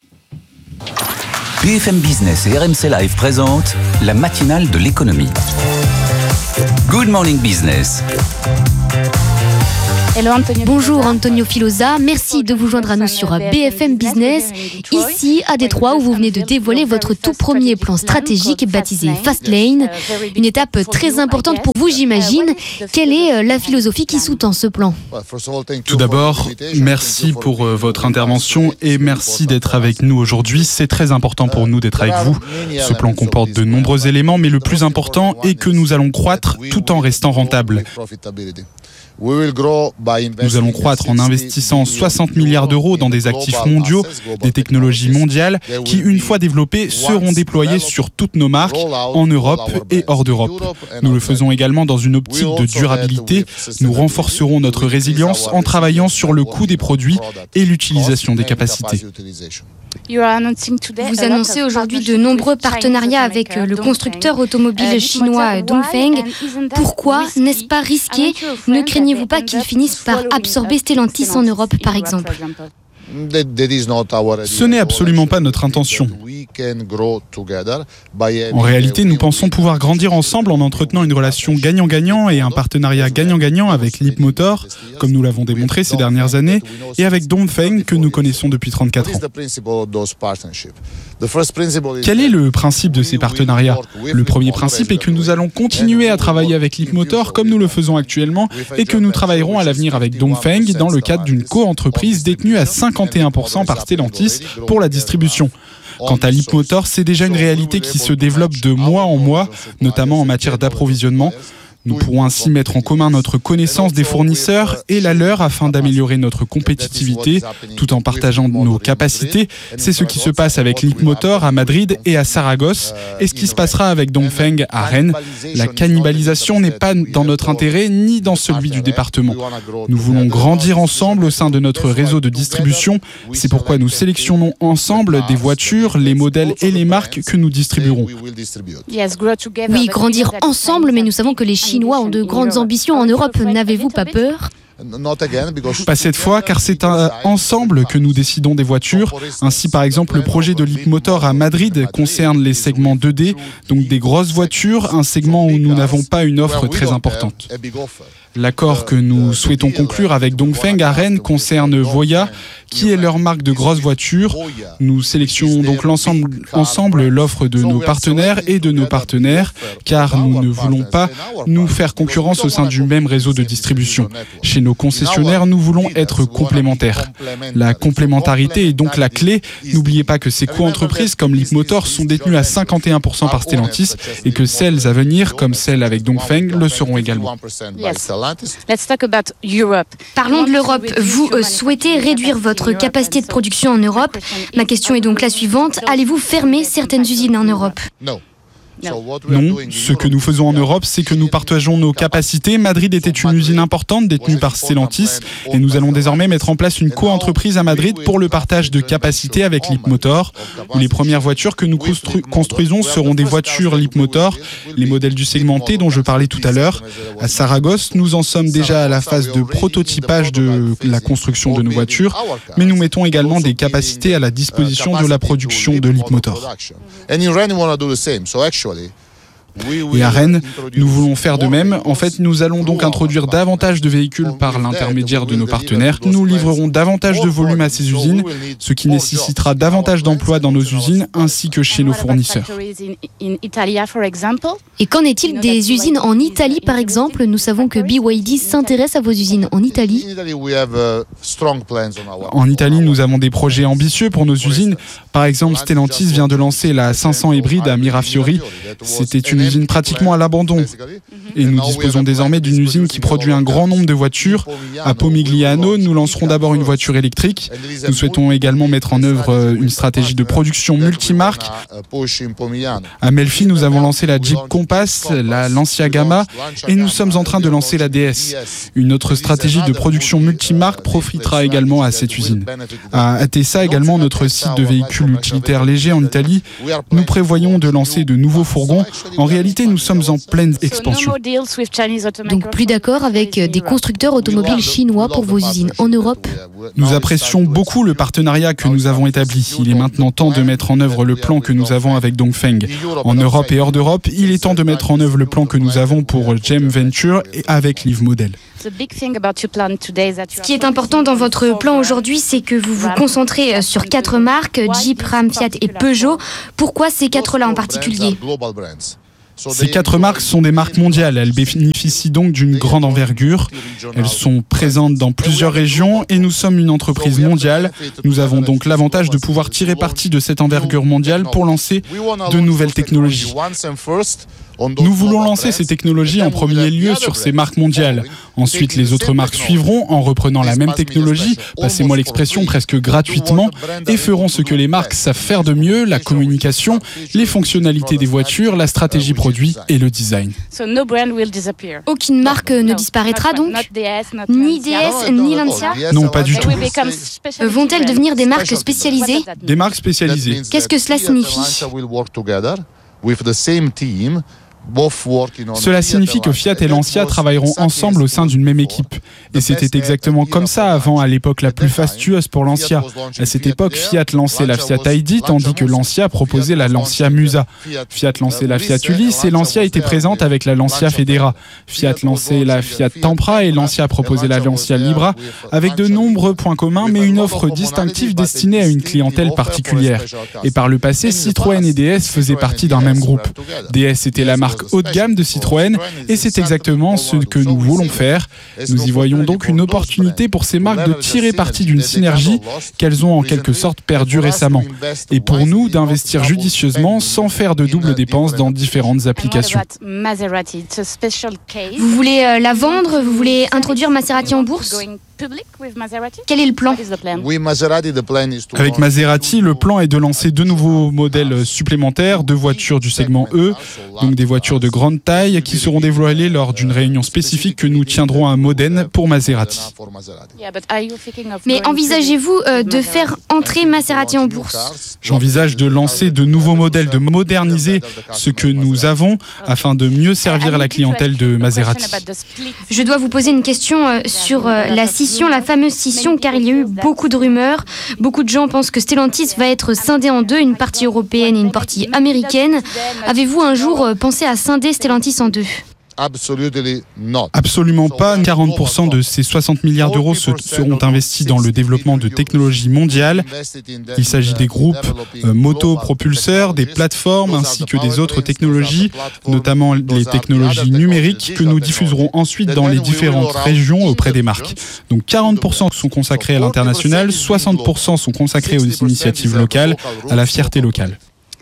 Speaker 6: BFM Business et RMC Live présentent la matinale de l'économie. Good Morning Business.
Speaker 17: Hello, Antonio.
Speaker 15: Bonjour Antonio Filosa, merci de vous joindre à nous sur BFM Business, ici à Détroit où vous venez de dévoiler votre tout premier plan stratégique baptisé Fastlane. Une étape très importante pour vous, j'imagine. Quelle est la philosophie qui sous-tend ce plan ?
Speaker 20: Tout d'abord, merci pour votre intervention et merci d'être avec nous aujourd'hui. C'est très important pour nous d'être avec vous. Ce plan comporte de nombreux éléments, mais le plus important est que nous allons croître tout en restant rentables. Nous allons croître en investissant 60 milliards d'euros dans des actifs mondiaux, des technologies mondiales qui, une fois développées, seront déployées sur toutes nos marques en Europe et hors d'Europe. Nous le faisons également dans une optique de durabilité. Nous renforcerons notre résilience en travaillant sur le coût des produits et l'utilisation des capacités.
Speaker 15: Vous annoncez aujourd'hui de nombreux partenariats avec le constructeur automobile chinois Dongfeng. Pourquoi n'est-ce pas risqué ? Ne craignez-vous pas qu'ils finissent par absorber Stellantis en Europe, par exemple ?
Speaker 20: Ce n'est absolument pas notre intention. En réalité, nous pensons pouvoir grandir ensemble en entretenant une relation gagnant-gagnant et un partenariat gagnant-gagnant avec Leapmotor, comme nous l'avons démontré ces dernières années, et avec Dongfeng, que nous connaissons depuis 34 ans. Quel est le principe de ces partenariats ? Le premier principe est que nous allons continuer à travailler avec Leapmotor comme nous le faisons actuellement et que nous travaillerons à l'avenir avec Dongfeng dans le cadre d'une co-entreprise détenue à 51% par Stellantis pour la distribution. Quant à Leapmotor, c'est déjà une réalité qui se développe de mois en mois, notamment en matière d'approvisionnement. Nous pourrons ainsi mettre en commun notre connaissance des fournisseurs et la leur afin d'améliorer notre compétitivité tout en partageant nos capacités. C'est ce qui se passe avec Leapmotor à Madrid et à Saragosse et ce qui se passera avec Dongfeng à Rennes. La cannibalisation n'est pas dans notre intérêt ni dans celui du département. Nous voulons grandir ensemble au sein de notre réseau de distribution. C'est pourquoi nous sélectionnons ensemble des voitures, les modèles et les marques que nous distribuerons.
Speaker 15: Oui, grandir ensemble, mais nous savons que les Chinois ont de grandes ambitions en Europe. N'avez-vous pas peur ?
Speaker 20: Pas cette fois, car c'est ensemble que nous décidons des voitures. Ainsi, par exemple, le projet de Leapmotor à Madrid concerne les segments 2D, donc des grosses voitures, un segment où nous n'avons pas une offre très importante. L'accord que nous souhaitons conclure avec Dongfeng à Rennes concerne Voya, qui est leur marque de grosses voitures. Nous sélectionnons donc ensemble l'offre de nos partenaires et de nos partenaires, car nous ne voulons pas nous faire concurrence au sein du même réseau de distribution. Chez nos concessionnaires, nous voulons être complémentaires. La complémentarité est donc la clé. N'oubliez pas que ces co-entreprises comme Leapmotor sont détenues à 51% par Stellantis et que celles à venir, comme celles avec Dongfeng, le seront également.
Speaker 15: Parlons de l'Europe. Vous souhaitez réduire votre capacité de production en Europe. Ma question est donc la suivante. Allez-vous fermer certaines usines en Europe ?
Speaker 20: Non, ce que nous faisons en Europe, c'est que nous partageons nos capacités. Madrid était une usine importante détenue par Stellantis et nous allons désormais mettre en place une co-entreprise à Madrid pour le partage de capacités avec Leapmotor. Les premières voitures que nous construisons seront des voitures Leapmotor, les modèles du segment T dont je parlais tout à l'heure. À Saragosse, nous en sommes déjà à la phase de prototypage de la construction de nos voitures, mais nous mettons également des capacités à la disposition de la production de Leapmotor. Et à Rennes, nous voulons faire de même. En fait, nous allons donc introduire davantage de véhicules par l'intermédiaire de nos partenaires. Nous livrerons davantage de volume à ces usines, ce qui nécessitera davantage d'emplois dans nos usines ainsi que chez nos fournisseurs.
Speaker 3: Et qu'en est-il des usines en Italie, par exemple? Nous savons que BYD s'intéresse à vos usines en Italie.
Speaker 20: En Italie, nous avons des projets ambitieux pour nos usines. Par exemple, Stellantis vient de lancer la 500 hybride à Mirafiori. C'était une usine pratiquement à l'abandon. Et nous disposons désormais d'une usine qui produit un grand nombre de voitures. À Pomigliano, nous lancerons d'abord une voiture électrique. Nous souhaitons également mettre en œuvre une stratégie de production multimarque. À Melfi, nous avons lancé la Jeep Compass, la Lancia Gamma, et nous sommes en train de lancer la DS. Une autre stratégie de production multimarque profitera également à cette usine. À Atessa également, notre site de véhicules utilitaires légers en Italie, nous prévoyons de lancer de nouveaux fourgons. En réalité, nous sommes en pleine expansion.
Speaker 3: Donc plus d'accord avec des constructeurs automobiles chinois pour vos usines en Europe?
Speaker 20: Nous apprécions beaucoup le partenariat que nous avons établi. Il est maintenant temps de mettre en œuvre le plan que nous avons avec Dongfeng. En Europe et hors d'Europe, il est temps de mettre en œuvre le plan que nous avons pour GM Venture et avec Liv Model.
Speaker 3: Ce qui est important dans votre plan aujourd'hui, c'est que vous vous concentrez sur 4 marques, Jeep, Ram, Fiat et Peugeot. Pourquoi ces 4-là en particulier?
Speaker 20: Ces 4 marques sont des marques mondiales. Elles bénéficient donc d'une grande envergure. Elles sont présentes dans plusieurs régions et nous sommes une entreprise mondiale. Nous avons donc l'avantage de pouvoir tirer parti de cette envergure mondiale pour lancer de nouvelles technologies. Nous voulons lancer ces technologies en premier lieu sur ces marques mondiales. Ensuite, les autres marques suivront en reprenant la même technologie, passez-moi l'expression, presque gratuitement, et feront ce que les marques savent faire de mieux, la communication, les fonctionnalités des voitures, la stratégie produit et le design.
Speaker 3: Aucune marque ne disparaîtra donc? Ni DS, ni Lancia?
Speaker 20: Non, pas du tout.
Speaker 3: Vont-elles devenir des marques spécialisées?
Speaker 20: Des marques spécialisées.
Speaker 3: Qu'est-ce que cela signifie?
Speaker 20: Cela signifie que Fiat et Lancia travailleront ensemble au sein d'une même équipe. Et c'était exactement comme ça avant, à l'époque la plus fastueuse pour Lancia. À cette époque, Fiat lançait la Fiat ID, tandis que Lancia proposait la Lancia Musa. Fiat lançait la Fiat Ulysse et Lancia était présente avec la Lancia Federa. Fiat lançait la Fiat Tempra et Lancia proposait la Lancia Libra, avec de nombreux points communs, mais une offre distinctive destinée à une clientèle particulière. Et par le passé, Citroën et DS faisaient partie d'un même groupe. DS était la marque haut de gamme de Citroën et c'est exactement ce que nous voulons faire. Nous y voyons donc une opportunité pour ces marques de tirer parti d'une synergie qu'elles ont en quelque sorte perdue récemment. Et pour nous, d'investir judicieusement sans faire de doubles dépenses dans différentes applications.
Speaker 3: Vous voulez la vendre? Vous voulez introduire Maserati en bourse? Quel est le plan?
Speaker 20: Avec Maserati, le plan est de lancer 2 nouveaux modèles supplémentaires, 2 voitures du segment E, donc des voitures de grande taille qui seront dévoilées lors d'une réunion spécifique que nous tiendrons à Modène pour Maserati.
Speaker 3: Mais envisagez-vous de faire entrer Maserati en bourse?
Speaker 20: J'envisage de lancer de nouveaux modèles, de moderniser ce que nous avons afin de mieux servir la clientèle de Maserati.
Speaker 3: Je dois vous poser une question sur la scission, la fameuse scission, car il y a eu beaucoup de rumeurs. Beaucoup de gens pensent que Stellantis va être scindé en 2, une partie européenne et une partie américaine. Avez-vous un jour pensé à scinder Stellantis en 2?
Speaker 20: Absolument pas. 40% de ces 60 milliards d'euros seront investis dans le développement de technologies mondiales. Il s'agit des groupes motopropulseurs, des plateformes ainsi que des autres technologies, notamment les technologies numériques que nous diffuserons ensuite dans les différentes régions auprès des marques. Donc 40% sont consacrés à l'international, 60% sont consacrés aux initiatives locales, à la fierté locale.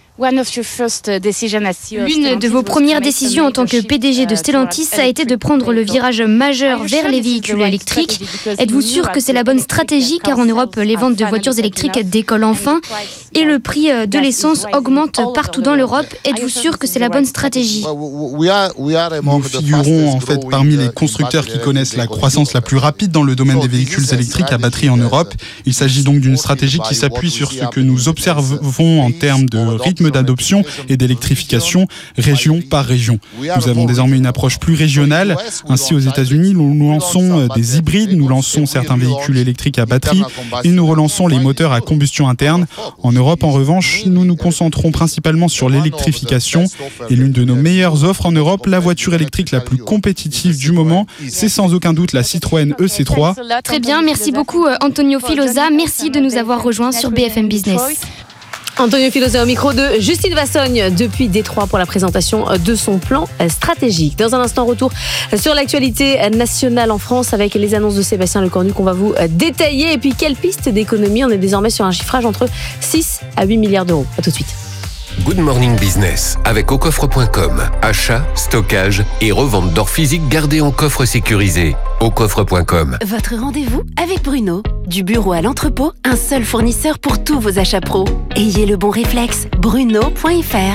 Speaker 3: L'une de vos premières décisions en tant que PDG de Stellantis a été de prendre le virage majeur vers les véhicules électriques. Êtes-vous sûr que c'est la bonne stratégie, car en Europe, les ventes de voitures électriques décollent enfin et le prix de l'essence augmente partout dans l'Europe. Êtes-vous sûr que c'est la bonne stratégie?
Speaker 20: Nous figurons en fait parmi les constructeurs qui connaissent la croissance la plus rapide dans le domaine des véhicules électriques à batterie en Europe. Il s'agit donc d'une stratégie qui s'appuie sur ce que nous observons en termes de rythme d'adoption et d'électrification région par région. Nous avons désormais une approche plus régionale. Ainsi, aux États-Unis, nous lançons des hybrides, nous lançons certains véhicules électriques à batterie et nous relançons les moteurs à combustion interne. En Europe, en revanche, nous nous concentrons principalement sur l'électrification et l'une de nos meilleures offres en Europe, la voiture électrique la plus compétitive du moment, c'est sans aucun doute la Citroën EC3.
Speaker 3: Très bien, merci beaucoup Antonio Filosa. Merci de nous avoir rejoints sur BFM Business.
Speaker 2: Antonio Filosa au micro de Justine Vassogne depuis Détroit pour la présentation de son plan stratégique. Dans un instant, retour sur l'actualité nationale en France avec les annonces de Sébastien Lecornu qu'on va vous détailler. Et puis, quelle piste d'économie? On est désormais sur un chiffrage entre 6 à 8 milliards d'euros. À tout de suite.
Speaker 5: Good Morning Business avec aucoffre.com. Achat, stockage et revente d'or physique gardé en coffre sécurisé. Aucoffre.com.
Speaker 7: Votre rendez-vous avec Bruno. Du bureau à l'entrepôt, un seul fournisseur pour tous vos achats pro. Ayez le bon réflexe. Bruno.fr.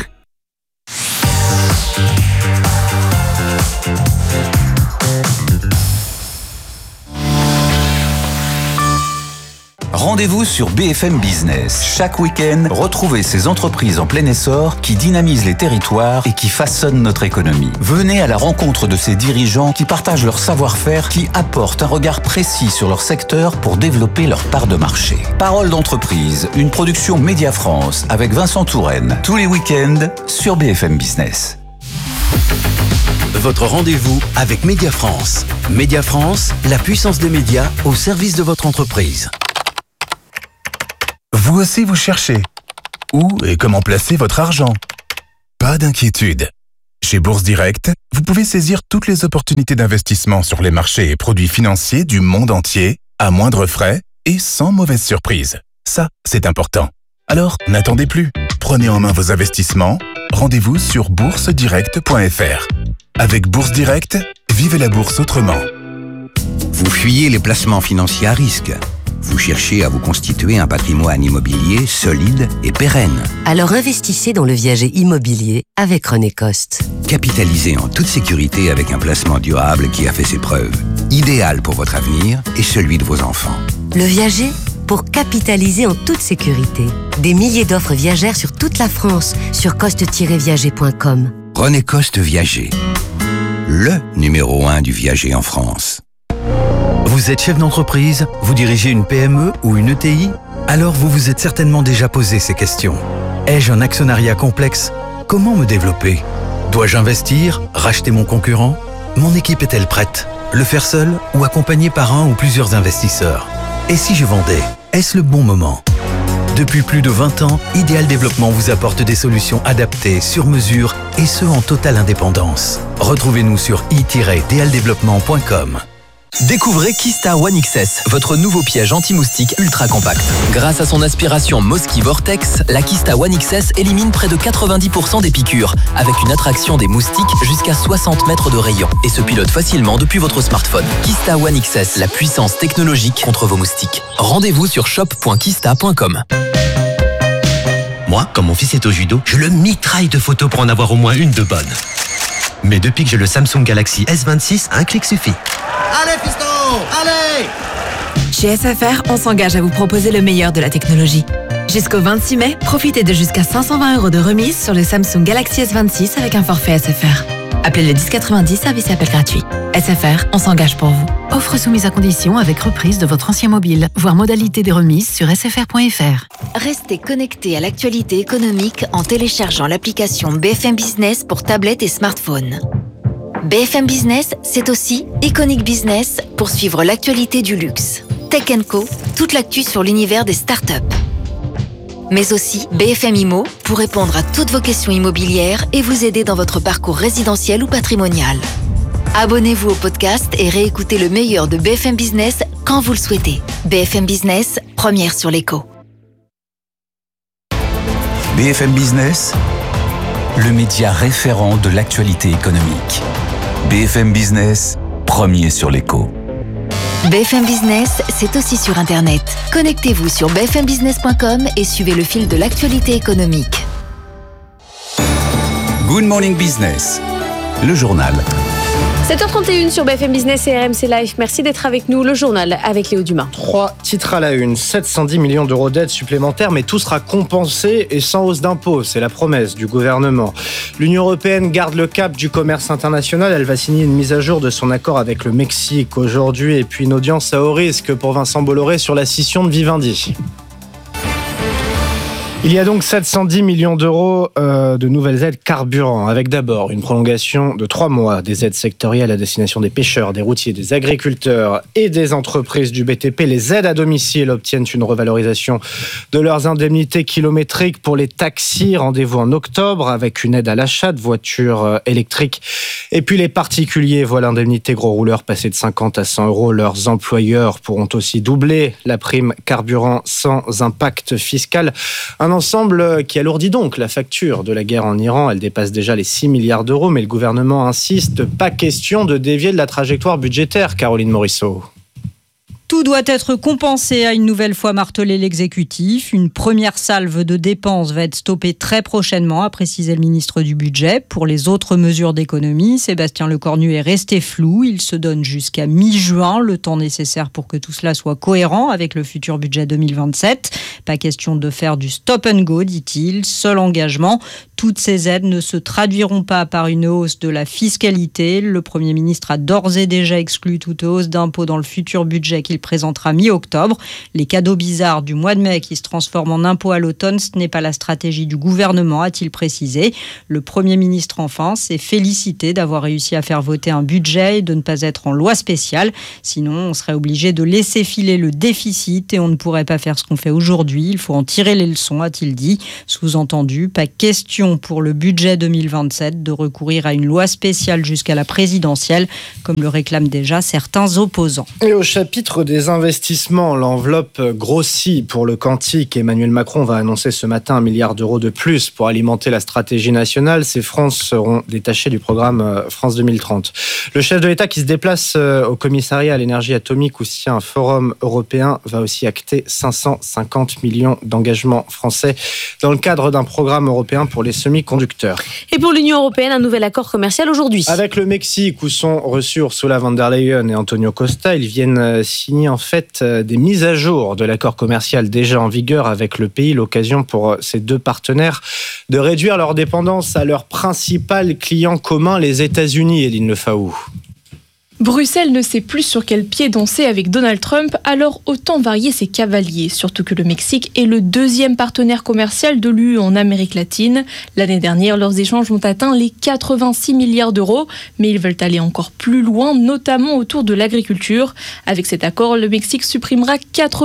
Speaker 6: Rendez-vous sur BFM Business. Chaque week-end, retrouvez ces entreprises en plein essor qui dynamisent les territoires et qui façonnent notre économie. Venez à la rencontre de ces dirigeants qui partagent leur savoir-faire, qui apportent un regard précis sur leur secteur pour développer leur part de marché. Parole d'entreprise, une production Média France avec Vincent Touraine. Tous les week-ends sur BFM Business.
Speaker 21: Votre rendez-vous avec Média France. Média France, la puissance des médias au service de votre entreprise.
Speaker 8: Vous aussi vous cherchez. Où et comment placer votre argent? Pas d'inquiétude. Chez Bourse Direct, vous pouvez saisir toutes les opportunités d'investissement sur les marchés et produits financiers du monde entier, à moindre frais et sans mauvaise surprise. Ça, c'est important. Alors, n'attendez plus. Prenez en main vos investissements. Rendez-vous sur boursedirect.fr. Avec Bourse Direct, vivez la bourse autrement.
Speaker 24: Vous fuyez les placements financiers à risque. Vous cherchez à vous constituer un patrimoine immobilier solide et pérenne.
Speaker 7: Alors investissez dans le viager immobilier avec René Coste.
Speaker 24: Capitalisez en toute sécurité avec un placement durable qui a fait ses preuves. Idéal pour votre avenir et celui de vos enfants.
Speaker 7: Le viager pour capitaliser en toute sécurité. Des milliers d'offres viagères sur toute la France sur coste-viager.com.
Speaker 24: René Coste Viager. Le numéro 1 du viager en France.
Speaker 21: Vous êtes chef d'entreprise, vous dirigez une PME ou une ETI? Alors vous vous êtes certainement déjà posé ces questions. Ai-je un actionnariat complexe? Comment me développer? Dois-je investir? Racheter mon concurrent? Mon équipe est-elle prête? Le faire seul ou accompagné par un ou plusieurs investisseurs? Et si je vendais? Est-ce le bon moment? Depuis plus de 20 ans, Ideal Développement vous apporte des solutions adaptées, sur mesure et ce en totale indépendance. Retrouvez-nous sur i-dealdéveloppement.com.
Speaker 25: Découvrez Kista One XS, votre nouveau piège anti-moustique ultra compact. Grâce à son aspiration Mosquito Vortex, la Kista One XS élimine près de 90% des piqûres, avec une attraction des moustiques jusqu'à 60 mètres de rayon et se pilote facilement depuis votre smartphone. Kista One XS, la puissance technologique contre vos moustiques. Rendez-vous sur shop.kista.com.
Speaker 26: Moi, quand mon fils est au judo, je le mitraille de photos pour en avoir au moins une de bonne. Mais depuis que j'ai le Samsung Galaxy S26, un clic suffit.
Speaker 27: Allez, fiston! Allez!
Speaker 28: Chez SFR, on s'engage à vous proposer le meilleur de la technologie. Jusqu'au 26 mai, profitez de jusqu'à 520 € de remise sur le Samsung Galaxy S26 avec un forfait SFR. Appelez le 1090, service et appel gratuit. SFR, on s'engage pour vous. Offre soumise à condition avec reprise de votre ancien mobile. Voir modalité des remises sur sfr.fr.
Speaker 4: Restez connectés à l'actualité économique en téléchargeant l'application BFM Business pour tablette et smartphone. BFM Business, c'est aussi Iconic Business pour suivre l'actualité du luxe. Tech & Co, toute l'actu sur l'univers des startups. Mais aussi BFM Immo pour répondre à toutes vos questions immobilières et vous aider dans votre parcours résidentiel ou patrimonial. Abonnez-vous au podcast et réécoutez le meilleur de BFM Business quand vous le souhaitez. BFM Business, première sur l'écho.
Speaker 6: BFM Business, le média référent de l'actualité économique. BFM Business, premier sur l'écho.
Speaker 4: BFM Business, c'est aussi sur Internet. Connectez-vous sur bfmbusiness.com et suivez le fil de l'actualité économique.
Speaker 6: Good Morning Business, le journal.
Speaker 2: 7h31 sur BFM Business et RMC Live. Merci d'être avec nous. Le journal avec Léo Dumas.
Speaker 9: 3 titres à la une. 710 millions d'euros d'aides supplémentaires, mais tout sera compensé et sans hausse d'impôts. C'est la promesse du gouvernement. L'Union européenne garde le cap du commerce international. Elle va signer une mise à jour de son accord avec le Mexique aujourd'hui. Et puis une audience à haut risque pour Vincent Bolloré sur la scission de Vivendi. Il y a donc 710 millions d'euros de nouvelles aides carburant, avec d'abord une prolongation de 3 mois des aides sectorielles à destination des pêcheurs, des routiers, des agriculteurs et des entreprises du BTP. Les aides à domicile obtiennent une revalorisation de leurs indemnités kilométriques pour les taxis. Rendez-vous en octobre avec une aide à l'achat de voitures électriques. Et puis les particuliers voient l'indemnité gros rouleur passer de 50 à 100 euros. Leurs employeurs pourront aussi doubler la prime carburant sans impact fiscal. Un ensemble qui alourdit donc la facture de la guerre en Iran. Elle dépasse déjà les 6 milliards d'euros, mais le gouvernement insiste, pas question de dévier de la trajectoire budgétaire, Caroline Morisseau.
Speaker 19: Tout doit être compensé, a une nouvelle fois martelé l'exécutif. Une première salve de dépenses va être stoppée très prochainement, a précisé le ministre du Budget. Pour les autres mesures d'économie, Sébastien Lecornu est resté flou. Il se donne jusqu'à mi-juin, le temps nécessaire pour que tout cela soit cohérent avec le futur budget 2027. Pas question de faire du stop and go, dit-il. Seul engagement, toutes ces aides ne se traduiront pas par une hausse de la fiscalité. Le Premier ministre a d'ores et déjà exclu toute hausse d'impôts dans le futur budget qu'il présentera mi-octobre. Les cadeaux bizarres du mois de mai qui se transforment en impôts à l'automne, ce n'est pas la stratégie du gouvernement, a-t-il précisé. Le Premier ministre, enfin, s'est félicité d'avoir réussi à faire voter un budget et de ne pas être en loi spéciale. Sinon, on serait obligé de laisser filer le déficit et on ne pourrait pas faire ce qu'on fait aujourd'hui. Il faut en tirer les leçons, a-t-il dit. Sous-entendu, pas question pour le budget 2027 de recourir à une loi spéciale jusqu'à la présidentielle, comme le réclament déjà certains opposants.
Speaker 9: Et au chapitre des investissements, l'enveloppe grossit pour le quantique. Emmanuel Macron va annoncer ce matin 1 milliard d'euros de plus pour alimenter la stratégie nationale. Ces fonds seront détachés du programme France 2030. Le chef de l'État qui se déplace au commissariat à l'énergie atomique où se tient un forum européen va aussi acter 550 millions d'engagements français dans le cadre d'un programme européen pour les semi-conducteurs.
Speaker 2: Et pour l'Union européenne, un nouvel accord commercial aujourd'hui.
Speaker 9: Avec le Mexique où sont reçus Ursula von der Leyen et Antonio Costa, ils viennent signer en fait des mises à jour de l'accord commercial déjà en vigueur avec le pays. L'occasion pour ces deux partenaires de réduire leur dépendance à leur principal client commun, les États-Unis, Eline Lefaou.
Speaker 10: Bruxelles ne sait plus sur quel pied danser avec Donald Trump, alors autant varier ses cavaliers, surtout que le Mexique est le deuxième partenaire commercial de l'UE en Amérique latine. L'année dernière, leurs échanges ont atteint les 86 milliards d'euros, mais ils veulent aller encore plus loin, notamment autour de l'agriculture. Avec cet accord, le Mexique supprimera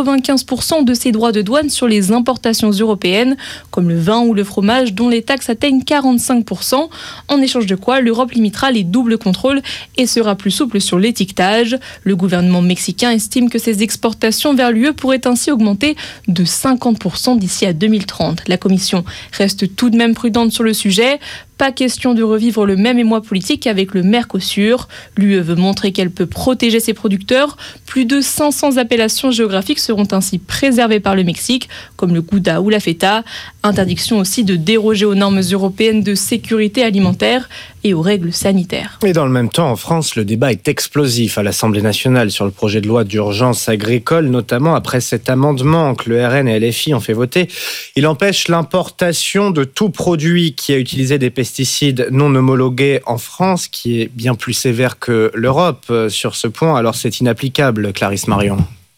Speaker 10: 95% de ses droits de douane sur les importations européennes, comme le vin ou le fromage, dont les taxes atteignent 45%, en échange de quoi l'Europe limitera les doubles contrôles et sera plus souple sur l'étiquetage. Le gouvernement mexicain estime que ses exportations vers l'UE pourraient ainsi augmenter de 50% d'ici à 2030. La Commission reste tout de même prudente sur le sujet. Pas question de revivre le même émoi politique avec le Mercosur. L'UE veut montrer qu'elle peut protéger ses producteurs. Plus de 500 appellations géographiques seront ainsi préservées par le Mexique, comme le Gouda ou la Feta. Interdiction aussi de déroger aux normes européennes de sécurité alimentaire et aux règles sanitaires.
Speaker 9: Et dans le même temps, en France, le débat est explosif à l'Assemblée nationale sur le projet de loi d'urgence agricole, notamment après cet amendement que le RN et LFI ont fait voter. Il empêche l'importation de tout produit qui a utilisé des pesticides non homologués en France, qui est bien plus sévère que l'Europe sur ce point. Alors c'est inapplicable, Clarisse Marion.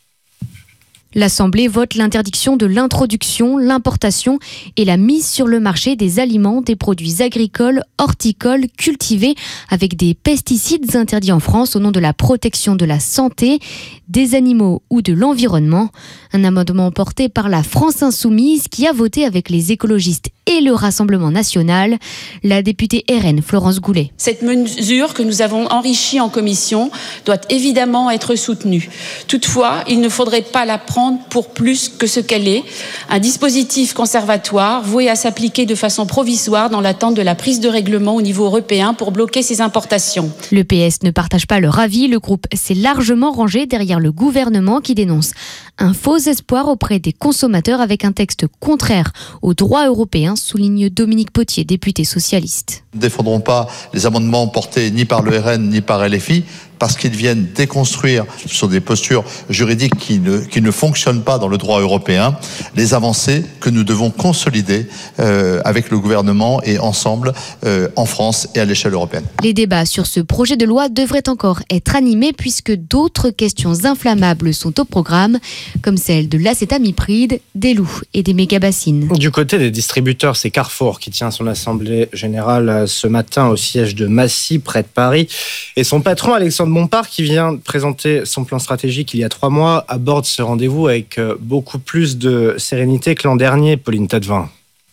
Speaker 3: L'Assemblée vote l'interdiction de l'introduction, l'importation et la mise sur le marché des aliments, des produits agricoles, horticoles, cultivés avec des pesticides interdits en France au nom de la protection de la santé, des animaux ou de l'environnement. Un amendement porté par la France Insoumise qui a voté avec les écologistes et le Rassemblement national. La députée RN, Florence Goulet.
Speaker 11: Cette mesure que nous avons enrichie en commission doit évidemment être soutenue. Toutefois, il ne faudrait pas la prendre prendre pour plus que ce qu'elle est. Un dispositif conservatoire voué à s'appliquer de façon provisoire dans l'attente de la prise de règlement au niveau européen pour bloquer ces importations.
Speaker 3: Le PS ne partage pas leur avis. Le groupe s'est largement rangé derrière le gouvernement qui dénonce un faux espoir auprès des consommateurs avec un texte contraire au droit européen, souligne Dominique Potier, député socialiste.
Speaker 1: Nous ne défendrons pas les amendements portés ni par le RN ni par LFI parce qu'ils viennent déconstruire sur des postures juridiques qui ne fonctionnent pas dans le droit européen, les avancées que nous devons consolider avec le gouvernement et ensemble en France et à l'échelle européenne.
Speaker 3: Les débats sur ce projet de loi devraient encore être animés puisque d'autres questions inflammables sont au programme, comme celle de l'acétamipride, des loups et des mégabassines.
Speaker 9: Du côté des distributeurs, c'est Carrefour qui tient son assemblée générale ce matin au siège de Massy, près de Paris. Et son patron, Alexandre Bompard, qui vient de présenter son plan stratégique il y a 3 mois, aborde ce rendez-vous avec beaucoup plus de sérénité que l'an dernier, Pauline Tadevin.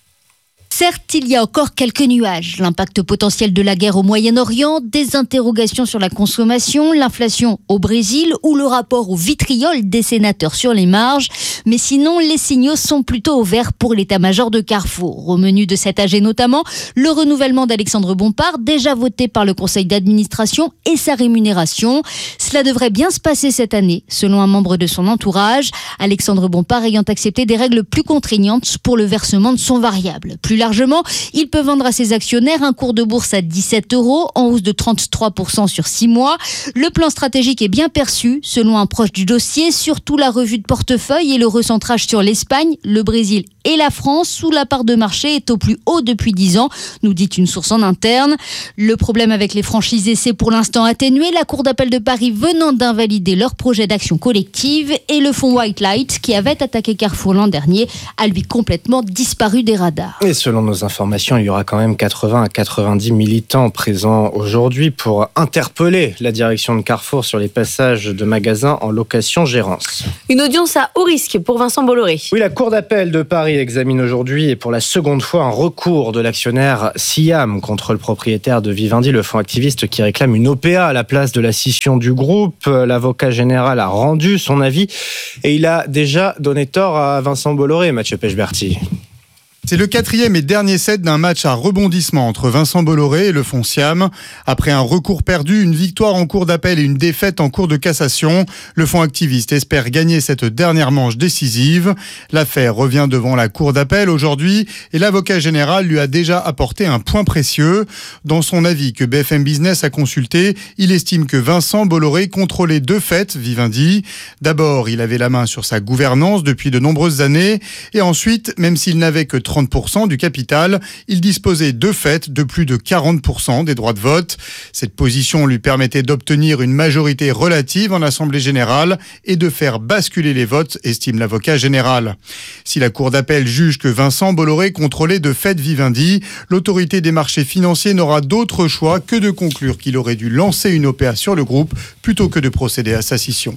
Speaker 15: Certes, il y a encore quelques nuages. L'impact potentiel de la guerre au Moyen-Orient, des interrogations sur la consommation, l'inflation au Brésil ou le rapport au vitriol des sénateurs sur les marges. Mais sinon, les signaux sont plutôt au vert pour l'état-major de Carrefour. Au menu de cet AG notamment, le renouvellement d'Alexandre Bompard, déjà voté par le conseil d'administration, et sa rémunération. Cela devrait bien se passer cette année, selon un membre de son entourage. Alexandre Bompard ayant accepté des règles plus contraignantes pour le versement de son variable. Plus largement, il peut vendre à ses actionnaires un cours de bourse à 17 €, en hausse de 33% sur 6 mois. Le plan stratégique est bien perçu, selon un proche du dossier, surtout la revue de portefeuille et le recentrage sur l'Espagne, le Brésil et la France, où la part de marché est au plus haut depuis 10 ans, nous dit une source en interne. Le problème avec les franchisés s'est pour l'instant atténué, la Cour d'appel de Paris venant d'invalider leur projet d'action collective et le fonds White Light, qui avait attaqué Carrefour l'an dernier, a lui complètement disparu des radars.
Speaker 9: Et selon nos informations, il y aura quand même 80 à 90 militants présents aujourd'hui pour interpeller la direction de Carrefour sur les passages de magasins en location-gérance.
Speaker 2: Une audience à haut risque pour Vincent Bolloré.
Speaker 9: Oui, la Cour d'appel de Paris examine aujourd'hui et pour la seconde fois un recours de l'actionnaire Siam contre le propriétaire de Vivendi, le fonds activiste qui réclame une OPA à la place de la scission du groupe. L'avocat général a rendu son avis et il a déjà donné tort à Vincent Bolloré, Mathieu Pechberti.
Speaker 12: C'est le 4e et dernier set d'un match à rebondissement entre Vincent Bolloré et le fonds Siam. Après un recours perdu, une victoire en cour d'appel et une défaite en cour de cassation, le fonds activiste espère gagner cette dernière manche décisive. L'affaire revient devant la cour d'appel aujourd'hui et l'avocat général lui a déjà apporté un point précieux. Dans son avis que BFM Business a consulté, il estime que Vincent Bolloré contrôlait de fait Vivendi. D'abord, il avait la main sur sa gouvernance depuis de nombreuses années et ensuite, même s'il n'avait que 30% du capital, il disposait de fait de plus de 40% des droits de vote. Cette position lui permettait d'obtenir une majorité relative en Assemblée générale et de faire basculer les votes, estime l'avocat général. Si la Cour d'appel juge que Vincent Bolloré contrôlait de fait Vivendi, l'autorité des marchés financiers n'aura d'autre choix que de conclure qu'il aurait dû lancer une OPA sur le groupe plutôt que de procéder à sa scission.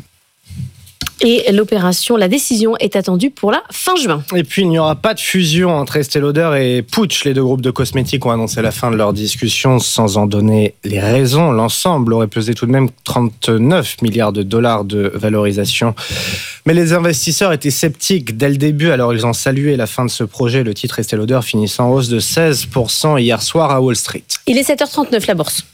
Speaker 2: Et l'opération, la décision est attendue pour la fin juin.
Speaker 9: Et puis il n'y aura pas de fusion entre Estée Lauder et Puig. Les deux groupes de cosmétiques ont annoncé la fin de leur discussion sans en donner les raisons. L'ensemble aurait pesé tout de même 39 milliards de dollars de valorisation. Mais les investisseurs étaient sceptiques dès le début, alors ils ont salué la fin de ce projet. Le titre Estée Lauder finissant en hausse de 16% hier soir à Wall Street.
Speaker 2: Il est 7h39, la bourse.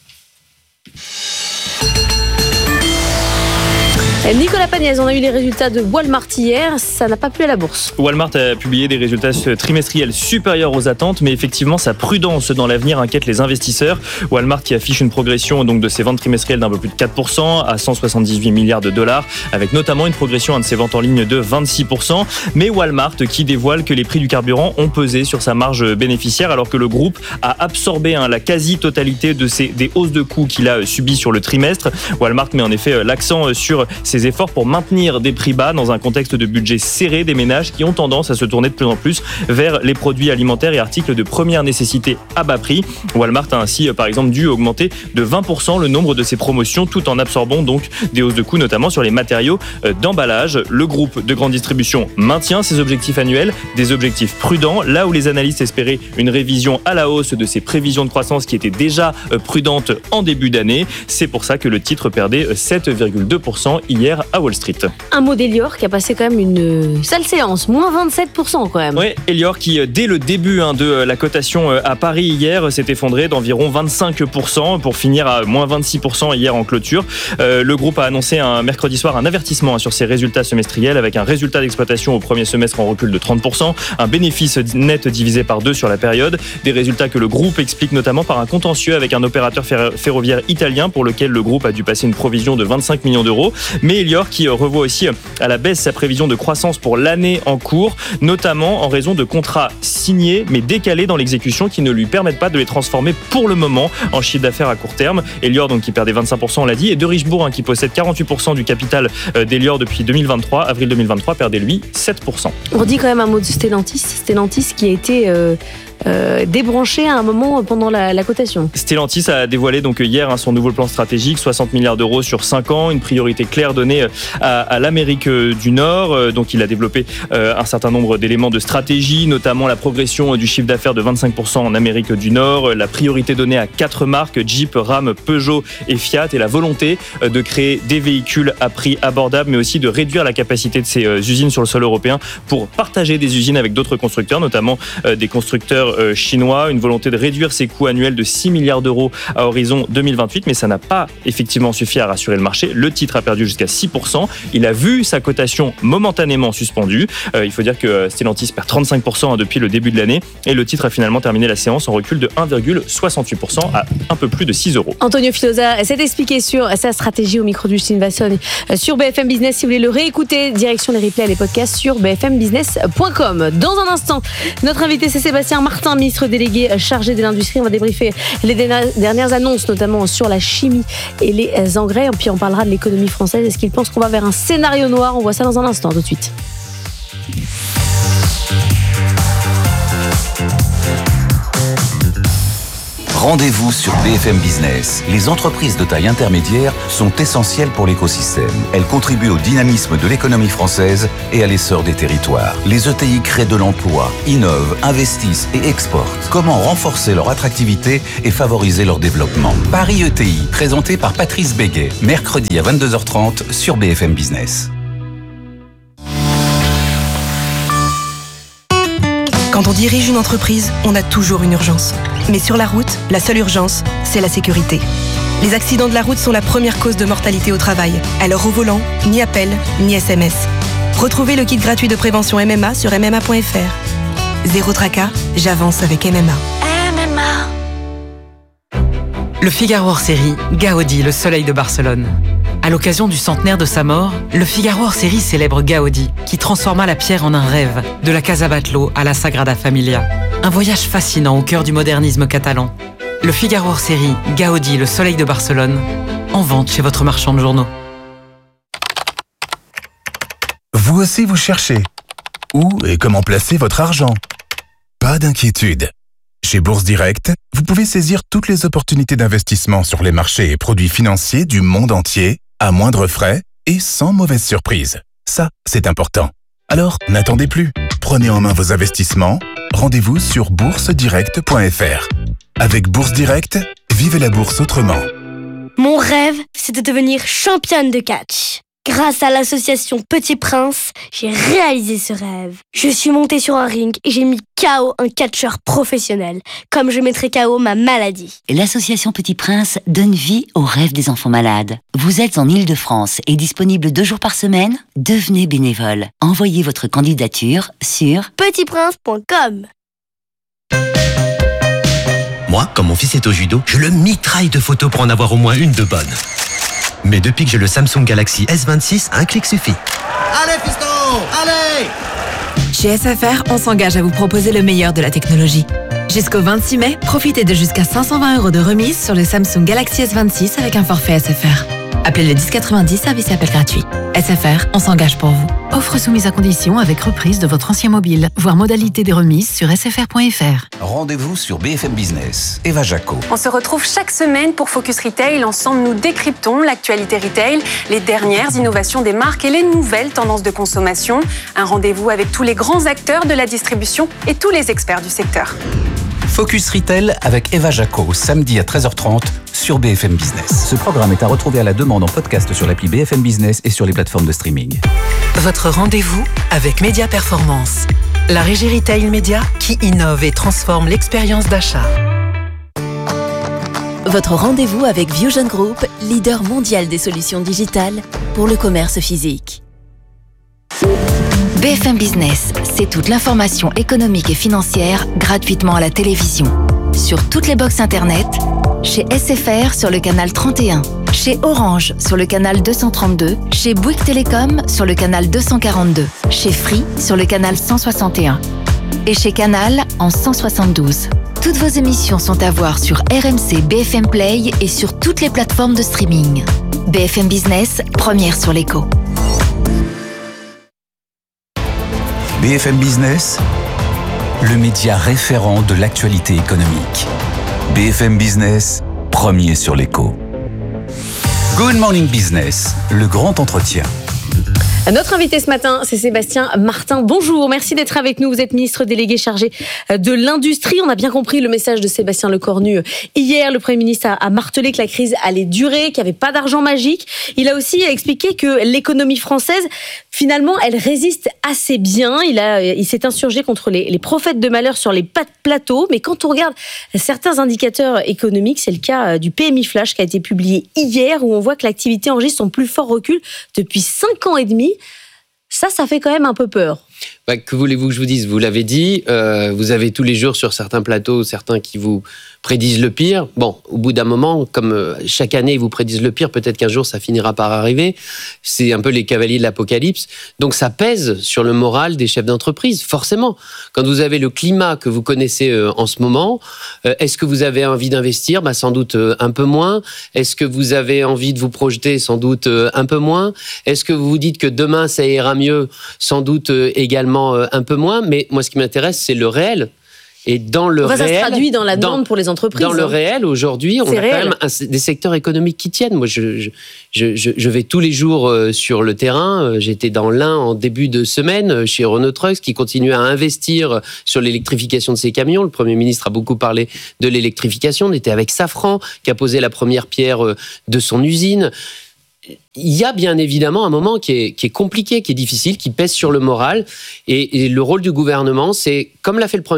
Speaker 2: Nicolas Pagnès, on a eu les résultats de Walmart hier, ça n'a pas plu à la bourse.
Speaker 13: Walmart a publié des résultats trimestriels supérieurs aux attentes, mais effectivement sa prudence dans l'avenir inquiète les investisseurs. Walmart qui affiche une progression donc de ses ventes trimestrielles d'un peu plus de 4% à 178 milliards de dollars, avec notamment une progression de ses ventes en ligne de 26%. Mais Walmart qui dévoile que les prix du carburant ont pesé sur sa marge bénéficiaire, alors que le groupe a absorbé la quasi-totalité des hausses de coûts qu'il a subies sur le trimestre. Walmart met en effet l'accent sur ses efforts pour maintenir des prix bas dans un contexte de budget serré des ménages qui ont tendance à se tourner de plus en plus vers les produits alimentaires et articles de première nécessité à bas prix. Walmart a ainsi par exemple dû augmenter de 20% le nombre de ses promotions tout en absorbant donc des hausses de coûts notamment sur les matériaux d'emballage. Le groupe de grande distribution maintient ses objectifs annuels, des objectifs prudents, là où les analystes espéraient une révision à la hausse de ses prévisions de croissance qui étaient déjà prudentes en début d'année. C'est pour ça que le titre perdait 7,2% hier hier à Wall Street.
Speaker 2: Un mot d'Elior qui a passé quand même une sale séance, moins 27% quand même.
Speaker 13: Oui, Elior qui, dès le début de la cotation à Paris hier, s'est effondré d'environ 25% pour finir à moins 26% hier en clôture. Le groupe a annoncé mercredi soir un avertissement sur ses résultats semestriels avec un résultat d'exploitation au premier semestre en recul de 30%, un bénéfice net divisé par 2 sur la période, des résultats que le groupe explique notamment par un contentieux avec un opérateur ferroviaire italien pour lequel le groupe a dû passer une provision de 25 millions d'euros. Mais Elior qui revoit aussi à la baisse sa prévision de croissance pour l'année en cours, notamment en raison de contrats signés mais décalés dans l'exécution qui ne lui permettent pas de les transformer pour le moment en chiffre d'affaires à court terme. Elior donc qui perdait 25%, on l'a dit, et de Richebourg qui possède 48% du capital d'Elior depuis 2023, avril 2023, perdait lui 7%.
Speaker 2: On dit quand même un mot de Stellantis qui a été débranché à un moment pendant la cotation.
Speaker 13: Stellantis a dévoilé donc hier son nouveau plan stratégique, 60 milliards d'euros sur 5 ans, une priorité claire donnée à l'Amérique du Nord. Donc il a développé un certain nombre d'éléments de stratégie, notamment la progression du chiffre d'affaires de 25% en Amérique du Nord, la priorité donnée à 4 marques, Jeep, Ram, Peugeot et Fiat, et la volonté de créer des véhicules à prix abordable, mais aussi de réduire la capacité de ces usines sur le sol européen pour partager des usines avec d'autres constructeurs, notamment des constructeurs chinois, une volonté de réduire ses coûts annuels de 6 milliards d'euros à horizon 2028, mais ça n'a pas effectivement suffi à rassurer le marché. Le titre a perdu jusqu'à 6%. Il a vu sa cotation momentanément suspendue. Il faut dire que Stellantis perd 35% depuis le début de l'année et le titre a finalement terminé la séance en recul de 1,68% à un peu plus de 6 euros.
Speaker 2: Antonio Filosa s'est expliqué sur sa stratégie au micro du Sylvason sur BFM Business. Si vous voulez le réécouter, direction les replays et les podcasts sur bfmbusiness.com. Dans un instant, notre invité c'est Sébastien Martin, ministre délégué chargé de l'industrie. On va débriefer les dernières annonces, notamment sur la chimie et les engrais. Et puis on parlera de l'économie française. Est-ce qu'il pense qu'on va vers un scénario noir? On voit ça dans un instant, tout de suite.
Speaker 6: Rendez-vous sur BFM Business. Les entreprises de taille intermédiaire sont essentielles pour l'écosystème. Elles contribuent au dynamisme de l'économie française et à l'essor des territoires. Les ETI créent de l'emploi, innovent, investissent et exportent. Comment renforcer leur attractivité et favoriser leur développement? Paris ETI, présenté par Patrice Béguet, mercredi à 22h30 sur BFM Business.
Speaker 5: Quand on dirige une entreprise, on a toujours une urgence. Mais sur la route, la seule urgence, c'est la sécurité. Les accidents de la route sont la première cause de mortalité au travail. Alors au volant, ni appel, ni SMS. Retrouvez le kit gratuit de prévention MMA sur MMA.fr. Zéro tracas, j'avance avec MMA.
Speaker 14: Le Figaro hors série, Gaudi, le soleil de Barcelone. À l'occasion du centenaire de sa mort, le Figaro hors série célèbre Gaudi, qui transforma la pierre en un rêve, de la Casa Batlló à la Sagrada Familia. Un voyage fascinant au cœur du modernisme catalan. Le Figaro hors série, Gaudi, le soleil de Barcelone, en vente chez votre marchand de journaux.
Speaker 8: Vous aussi vous cherchez. Où et comment placer votre argent? Pas d'inquiétude. Chez Bourse Direct, vous pouvez saisir toutes les opportunités d'investissement sur les marchés et produits financiers du monde entier, à moindre frais et sans mauvaise surprise. Ça, c'est important. Alors, n'attendez plus. Prenez en main vos investissements. Rendez-vous sur boursedirect.fr. Avec Bourse Direct, vivez la bourse autrement.
Speaker 16: Mon rêve, c'est de devenir championne de catch. Grâce à l'association Petit Prince, j'ai réalisé ce rêve. Je suis montée sur un ring et j'ai mis KO un catcheur professionnel, comme je mettrai KO ma maladie.
Speaker 17: L'association Petit Prince donne vie aux rêves des enfants malades. Vous êtes en Île-de-France et disponible 2 jours par semaine? Devenez bénévole. Envoyez votre candidature sur
Speaker 16: petitprince.com.
Speaker 26: Moi, quand mon fils est au judo, je le mitraille de photos pour en avoir au moins une de bonne. Mais depuis que j'ai le Samsung Galaxy S26, un clic suffit.
Speaker 27: Allez, fiston! Allez!
Speaker 28: Chez SFR, on s'engage à vous proposer le meilleur de la technologie. Jusqu'au 26 mai, profitez de jusqu'à 520 € de remise sur le Samsung Galaxy S26 avec un forfait SFR. Appelez le 1090, service et appel gratuit. SFR, on s'engage pour vous. Offre soumise à condition avec reprise de votre ancien mobile. Voir modalité des remises sur sfr.fr.
Speaker 6: Rendez-vous sur BFM Business. Eva Jaco.
Speaker 18: On se retrouve chaque semaine pour Focus Retail. Ensemble, nous décryptons l'actualité retail, les dernières innovations des marques et les nouvelles tendances de consommation. Un rendez-vous avec tous les grands acteurs de la distribution et tous les experts du secteur.
Speaker 6: Focus Retail avec Eva Jaco, samedi à 13h30 sur BFM Business. Ce programme est à retrouver à la demande en podcast sur l'appli BFM Business et sur les plateformes de streaming.
Speaker 4: Votre rendez-vous avec Média Performance, la régie retail média qui innove et transforme l'expérience d'achat.
Speaker 7: Votre rendez-vous avec Vision Group, leader mondial des solutions digitales pour le commerce physique. BFM Business, c'est toute l'information économique et financière gratuitement à la télévision. Sur toutes les box internet, chez SFR sur le canal 31, chez Orange sur le canal 232, chez Bouygues Télécom sur le canal 242, chez Free sur le canal 161 et chez Canal en 172. Toutes vos émissions sont à voir sur RMC BFM Play et sur toutes les plateformes de streaming. BFM Business, première sur l'écho.
Speaker 6: BFM Business, le média référent de l'actualité économique. BFM Business, premier sur l'écho. Good Morning Business, le grand entretien.
Speaker 2: Notre invité ce matin, c'est Sébastien Martin. Bonjour, merci d'être avec nous. Vous êtes ministre délégué chargé de l'industrie. On a bien compris le message de Sébastien Lecornu. Hier, le Premier ministre a martelé que la crise allait durer, qu'il n'y avait pas d'argent magique. Il a aussi expliqué que l'économie française, finalement, elle résiste assez bien. Il s'est insurgé contre les prophètes de malheur sur les plateaux. Mais quand on regarde certains indicateurs économiques, c'est le cas du PMI Flash qui a été publié hier, où on voit que l'activité enregistre son plus fort recul depuis 5 ans et demi. Ça fait quand même un peu peur.
Speaker 20: Que voulez-vous que je vous dise ? Vous l'avez dit, vous avez tous les jours sur certains plateaux, certains qui vous prédisent le pire. Bon, au bout d'un moment, comme chaque année ils vous prédisent le pire, peut-être qu'un jour ça finira par arriver. C'est un peu les cavaliers de l'apocalypse. Donc ça pèse sur le moral des chefs d'entreprise, forcément. Quand vous avez le climat que vous connaissez en ce moment, est-ce que vous avez envie d'investir ? Sans doute un peu moins. Est-ce que vous avez envie de vous projeter ? Sans doute un peu moins. Est-ce que vous vous dites que demain ça ira mieux ? Sans doute également un peu moins, mais moi ce qui m'intéresse c'est le réel. Et dans le réel,
Speaker 2: ça se traduit dans la demande pour les entreprises.
Speaker 20: Dans le réel, aujourd'hui, on a quand même des secteurs économiques qui tiennent. Moi, je vais tous les jours sur le terrain. J'étais dans l'Ain en début de semaine chez Renault Trucks qui continue à investir sur l'électrification de ses camions. Le Premier ministre a beaucoup parlé de l'électrification. On était avec Safran qui a posé la première pierre de son usine. Il y a bien évidemment un moment qui est compliqué, qui est difficile, qui pèse sur le moral. Et le rôle du gouvernement, c'est, comme l'a fait le Premier